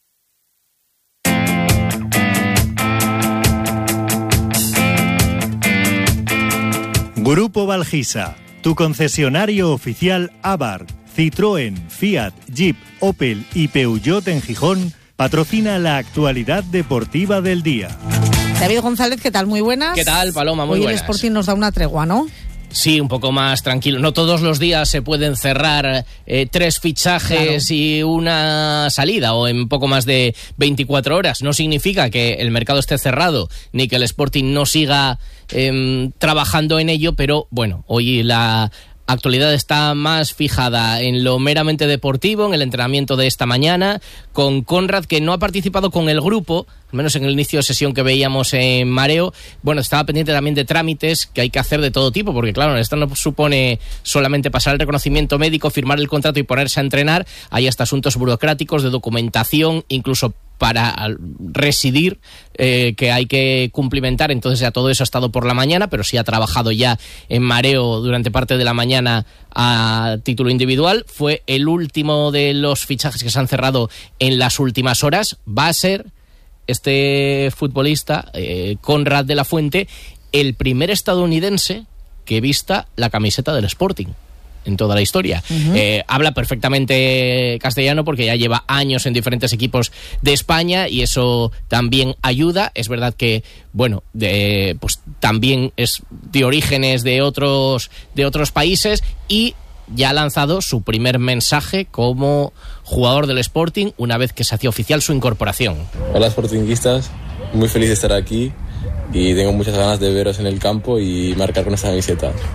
R: Grupo Valgisa, tu concesionario oficial Abarth, Citroën, Fiat, Jeep, Opel y Peugeot en Gijón, patrocina la actualidad deportiva del día.
A: David González, ¿qué tal? Muy buenas.
L: ¿Qué tal, Paloma? Muy
A: Hoy
L: buenas.
A: el Sporting nos da una tregua, ¿no?
L: Sí, un poco más tranquilo. No todos los días se pueden cerrar eh, tres fichajes claro. y una salida, o en poco más de veinticuatro horas. No significa que el mercado esté cerrado, ni que el Sporting no siga eh, trabajando en ello, pero bueno, hoy la actualidad está más fijada en lo meramente deportivo, en el entrenamiento de esta mañana, con Conrad, que no ha participado con el grupo, al menos en el inicio de sesión que veíamos en Mareo. Bueno, estaba pendiente también de trámites que hay que hacer de todo tipo, porque claro, esto no supone solamente pasar el reconocimiento médico, firmar el contrato y ponerse a entrenar. Hay hasta asuntos burocráticos, de documentación, incluso para residir, eh, que hay que cumplimentar. Entonces ya todo eso ha estado por la mañana, pero sí ha trabajado ya en Mareo durante parte de la mañana a título individual. Fue el último de los fichajes que se han cerrado en las últimas horas. Va a ser este futbolista, eh, Conrad de la Fuente, el primer estadounidense que vista la camiseta del Sporting en toda la historia. Uh-huh. Eh, habla perfectamente castellano porque ya lleva años en diferentes equipos de España y eso también ayuda. Es verdad que, bueno, de, pues también es de orígenes de otros, de otros países y ya ha lanzado su primer mensaje como jugador del Sporting una vez que se hacía oficial su incorporación.
S: Hola, sportinguistas, muy feliz de estar aquí y tengo muchas ganas de veros en el campo y marcar con esta camiseta.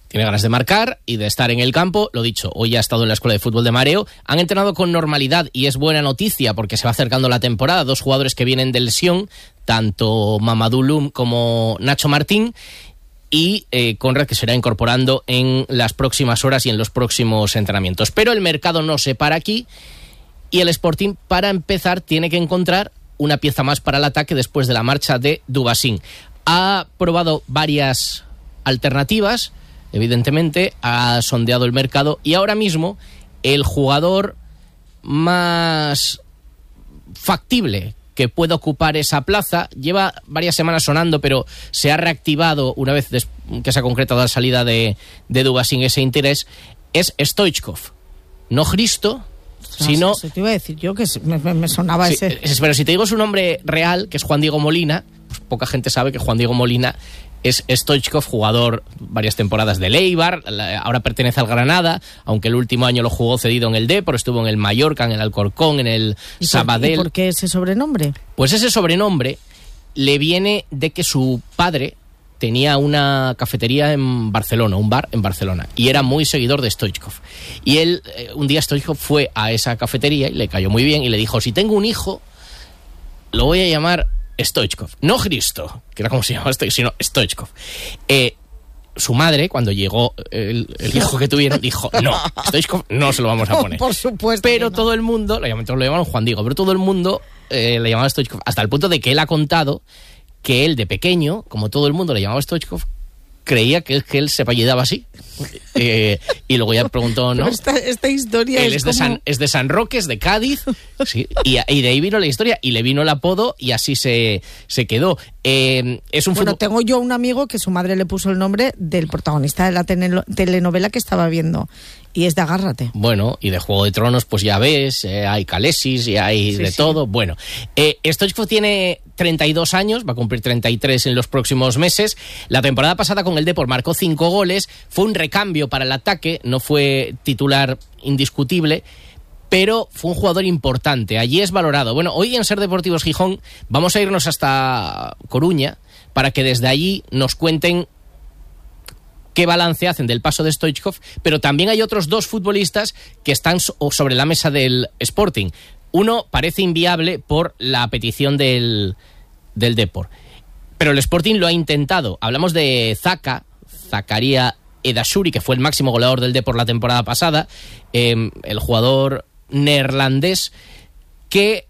L: tiene ganas de marcar y de estar en el campo. Lo dicho, hoy ha estado en la Escuela de Fútbol de Mareo. Han entrenado con normalidad y es buena noticia porque se va acercando la temporada. Dos jugadores que vienen de lesión, tanto Mamadou Loum como Nacho Martín, y eh, Conrad, que se irá incorporando en las próximas horas y en los próximos entrenamientos. Pero el mercado no se para aquí y el Sporting, para empezar, tiene que encontrar una pieza más para el ataque después de la marcha de Dubasín. Ha probado varias alternativas, evidentemente, ha sondeado el mercado y ahora mismo el jugador más factible que pueda ocupar esa plaza, lleva varias semanas sonando, pero se ha reactivado una vez des- que se ha concretado la salida de, de Dubasín ese interés, es Stoichkov. No Hristo,
A: No,
L: sino...
A: Eso te iba a decir yo, que me, me sonaba
L: Sí,
A: ese...
L: es- pero si te digo su nombre real, que es Juan Diego Molina, pues poca gente sabe que Juan Diego Molina es Stoichkov, jugador varias temporadas del Eibar, la- ahora pertenece al Granada, aunque el último año lo jugó cedido en el Depor, estuvo en el Mallorca, en el Alcorcón, en el
A: ¿Y por-
L: Sabadell.
A: ¿Y por qué ese sobrenombre?
L: Pues ese sobrenombre le viene de que su padre tenía una cafetería en Barcelona, un bar en Barcelona, y era muy seguidor de Stoichkov. Y él, eh, un día Stoichkov fue a esa cafetería y le cayó muy bien y le dijo, si tengo un hijo, lo voy a llamar Stoichkov. No Hristo, que era como se llamaba Stoichkov, sino Stoichkov. Eh, su madre, cuando llegó el, el hijo que tuvieron, dijo, no, Stoichkov no se lo vamos a poner.
A: Por supuesto.
L: Pero todo el mundo, lo llamaron, lo llamaron Juan Diego, pero todo el mundo eh, le llamaba Stoichkov, hasta el punto de que él ha contado que él de pequeño, como todo el mundo le llamaba Stoichkov, creía que, que él se apellidaba así. Eh, y luego ya preguntó, ¿no?
A: Pero esta, esta historia
L: Él
A: es,
L: es de,
A: como...
L: San, es de San Roque, es de Cádiz, sí, y, y de ahí vino la historia, y le vino el apodo, y así se, se quedó. Eh, es un
A: Bueno,
L: fútbol...
A: tengo yo un amigo que su madre le puso el nombre del protagonista de la tenelo- telenovela que estaba viendo, y es de Agárrate.
L: Bueno, y de Juego de Tronos, pues ya ves, eh, hay Calesis y hay
A: Sí,
L: de
A: sí.
L: todo. Bueno, eh, Stoichkov tiene treinta y dos años, va a cumplir treinta y tres en los próximos meses. La temporada pasada con el Depor marcó cinco goles, fue un recambio para el ataque, no fue titular indiscutible, pero fue un jugador importante, allí es valorado. Bueno, hoy en Ser Deportivos Gijón vamos a irnos hasta Coruña para que desde allí nos cuenten qué balance hacen del paso de Stoichkov, pero también hay otros dos futbolistas que están so- sobre la mesa del Sporting. Uno parece inviable por la petición del, del Depor, pero el Sporting lo ha intentado. Hablamos de Zaka, Zakaria Edashuri, que fue el máximo goleador del Depor la temporada pasada, eh, el jugador neerlandés que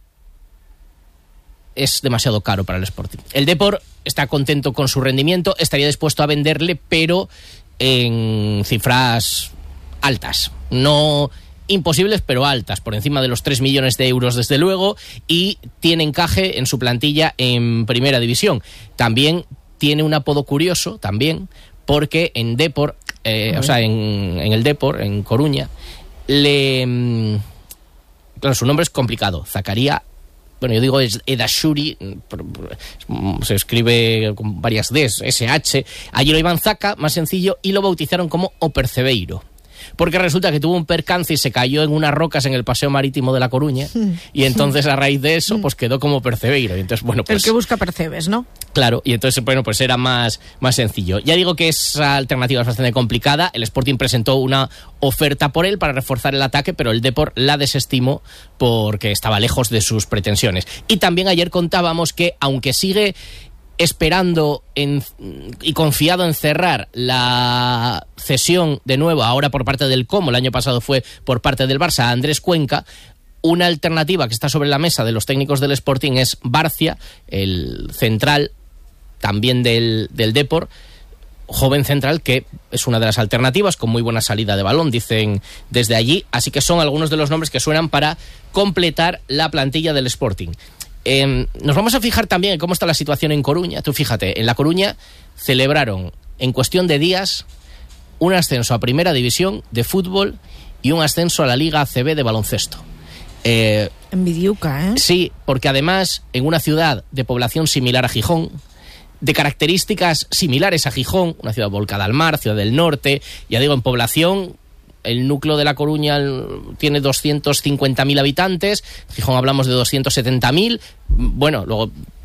L: es demasiado caro para el Sporting. El Depor está contento con su rendimiento, estaría dispuesto a venderle, pero en cifras altas. No imposibles, pero altas, por encima de los tres millones de euros desde luego, y tiene encaje en su plantilla en Primera División. También tiene un apodo curioso, también, porque en Depor, eh, o sea, en, en el Depor, en Coruña, le... Claro, su nombre es complicado, Zakaria. Bueno, yo digo es Edashuri, se escribe con varias Ds, S H. Allí lo iban Zaka, más sencillo, y lo bautizaron como O Percebeiro. Porque resulta que tuvo un percance y se cayó en unas rocas en el paseo marítimo de La Coruña, y entonces a raíz de eso pues quedó como Percebeiro. Y entonces, bueno, pues,
A: El que busca percebes, ¿no?
L: claro, y entonces, bueno, pues era más, más sencillo. Ya digo que esa alternativa es bastante complicada. El Sporting presentó una oferta por él para reforzar el ataque, pero el Depor la desestimó porque estaba lejos de sus pretensiones. Y también ayer contábamos que, aunque sigue esperando en, y confiado en cerrar la cesión de nuevo, ahora por parte del Como, el año pasado fue por parte del Barça, a Andrés Cuenca, una alternativa que está sobre la mesa de los técnicos del Sporting es Barcia, el central también del, del Depor, joven central que es una de las alternativas con muy buena salida de balón, dicen desde allí, así que son algunos de los nombres que suenan para completar la plantilla del Sporting. Eh, nos vamos a fijar también en cómo está la situación en Coruña. Tú fíjate, en La Coruña celebraron en cuestión de días un ascenso a Primera División de fútbol y un ascenso a la Liga A C B de baloncesto. Eh,
A: Envidiuca, ¿eh?
L: Sí, porque además en una ciudad de población similar a Gijón, de características similares a Gijón, una ciudad volcada al mar, ciudad del norte, ya digo, en población, el núcleo de La Coruña tiene doscientos cincuenta mil habitantes, Gijón hablamos de doscientos setenta mil, bueno, luego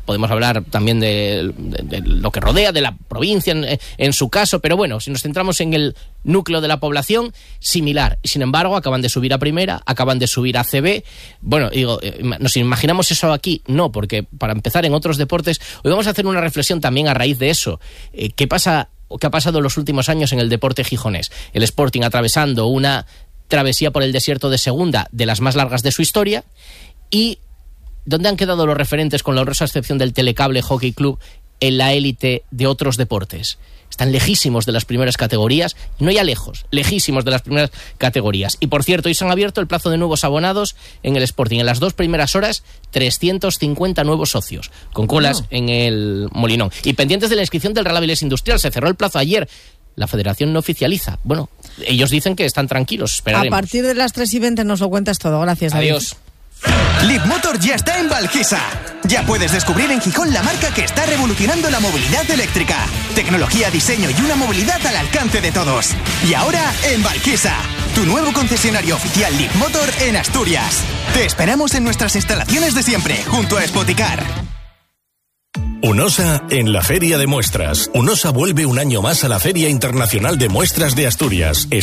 L: podemos hablar también de, de, de lo que rodea, de la provincia en, en su caso, pero bueno, si nos centramos en el núcleo de la población, similar. Sin embargo, acaban de subir a primera, acaban de subir a C B. Bueno, digo, ¿nos imaginamos eso aquí? No, porque para empezar, en otros deportes, hoy vamos a hacer una reflexión también a raíz de eso. Eh, ¿Qué pasa, qué ha pasado en los últimos años en el deporte gijonés? El Sporting atravesando una travesía por el desierto de segunda, de las más largas de su historia, y ¿dónde han quedado los referentes, con la honrosa excepción del Telecable Hockey Club, en la élite de otros deportes? Están lejísimos de las primeras categorías, no ya lejos, lejísimos de las primeras categorías. Y por cierto, hoy se han abierto el plazo de nuevos abonados en el Sporting. En las dos primeras horas, trescientos cincuenta nuevos socios, con colas oh. en el Molinón. Y pendientes de la inscripción del Real Avilés Industrial, se cerró el plazo ayer. La federación no oficializa. Bueno, ellos dicen que están tranquilos, esperaremos.
A: A partir de las tres y veinte nos lo cuentas todo. Gracias, David.
L: Adiós.
T: Leapmotor ya está en Valquisa. Ya puedes descubrir en Gijón la marca que está revolucionando la movilidad eléctrica. Tecnología, diseño y una movilidad al alcance de todos. Y ahora en Valquisa, tu nuevo concesionario oficial Leapmotor en Asturias. Te esperamos en nuestras instalaciones de siempre, junto a Spoticar.
U: UNOSA en la Feria de Muestras. UNOSA vuelve un año más a la Feria Internacional de Muestras de Asturias.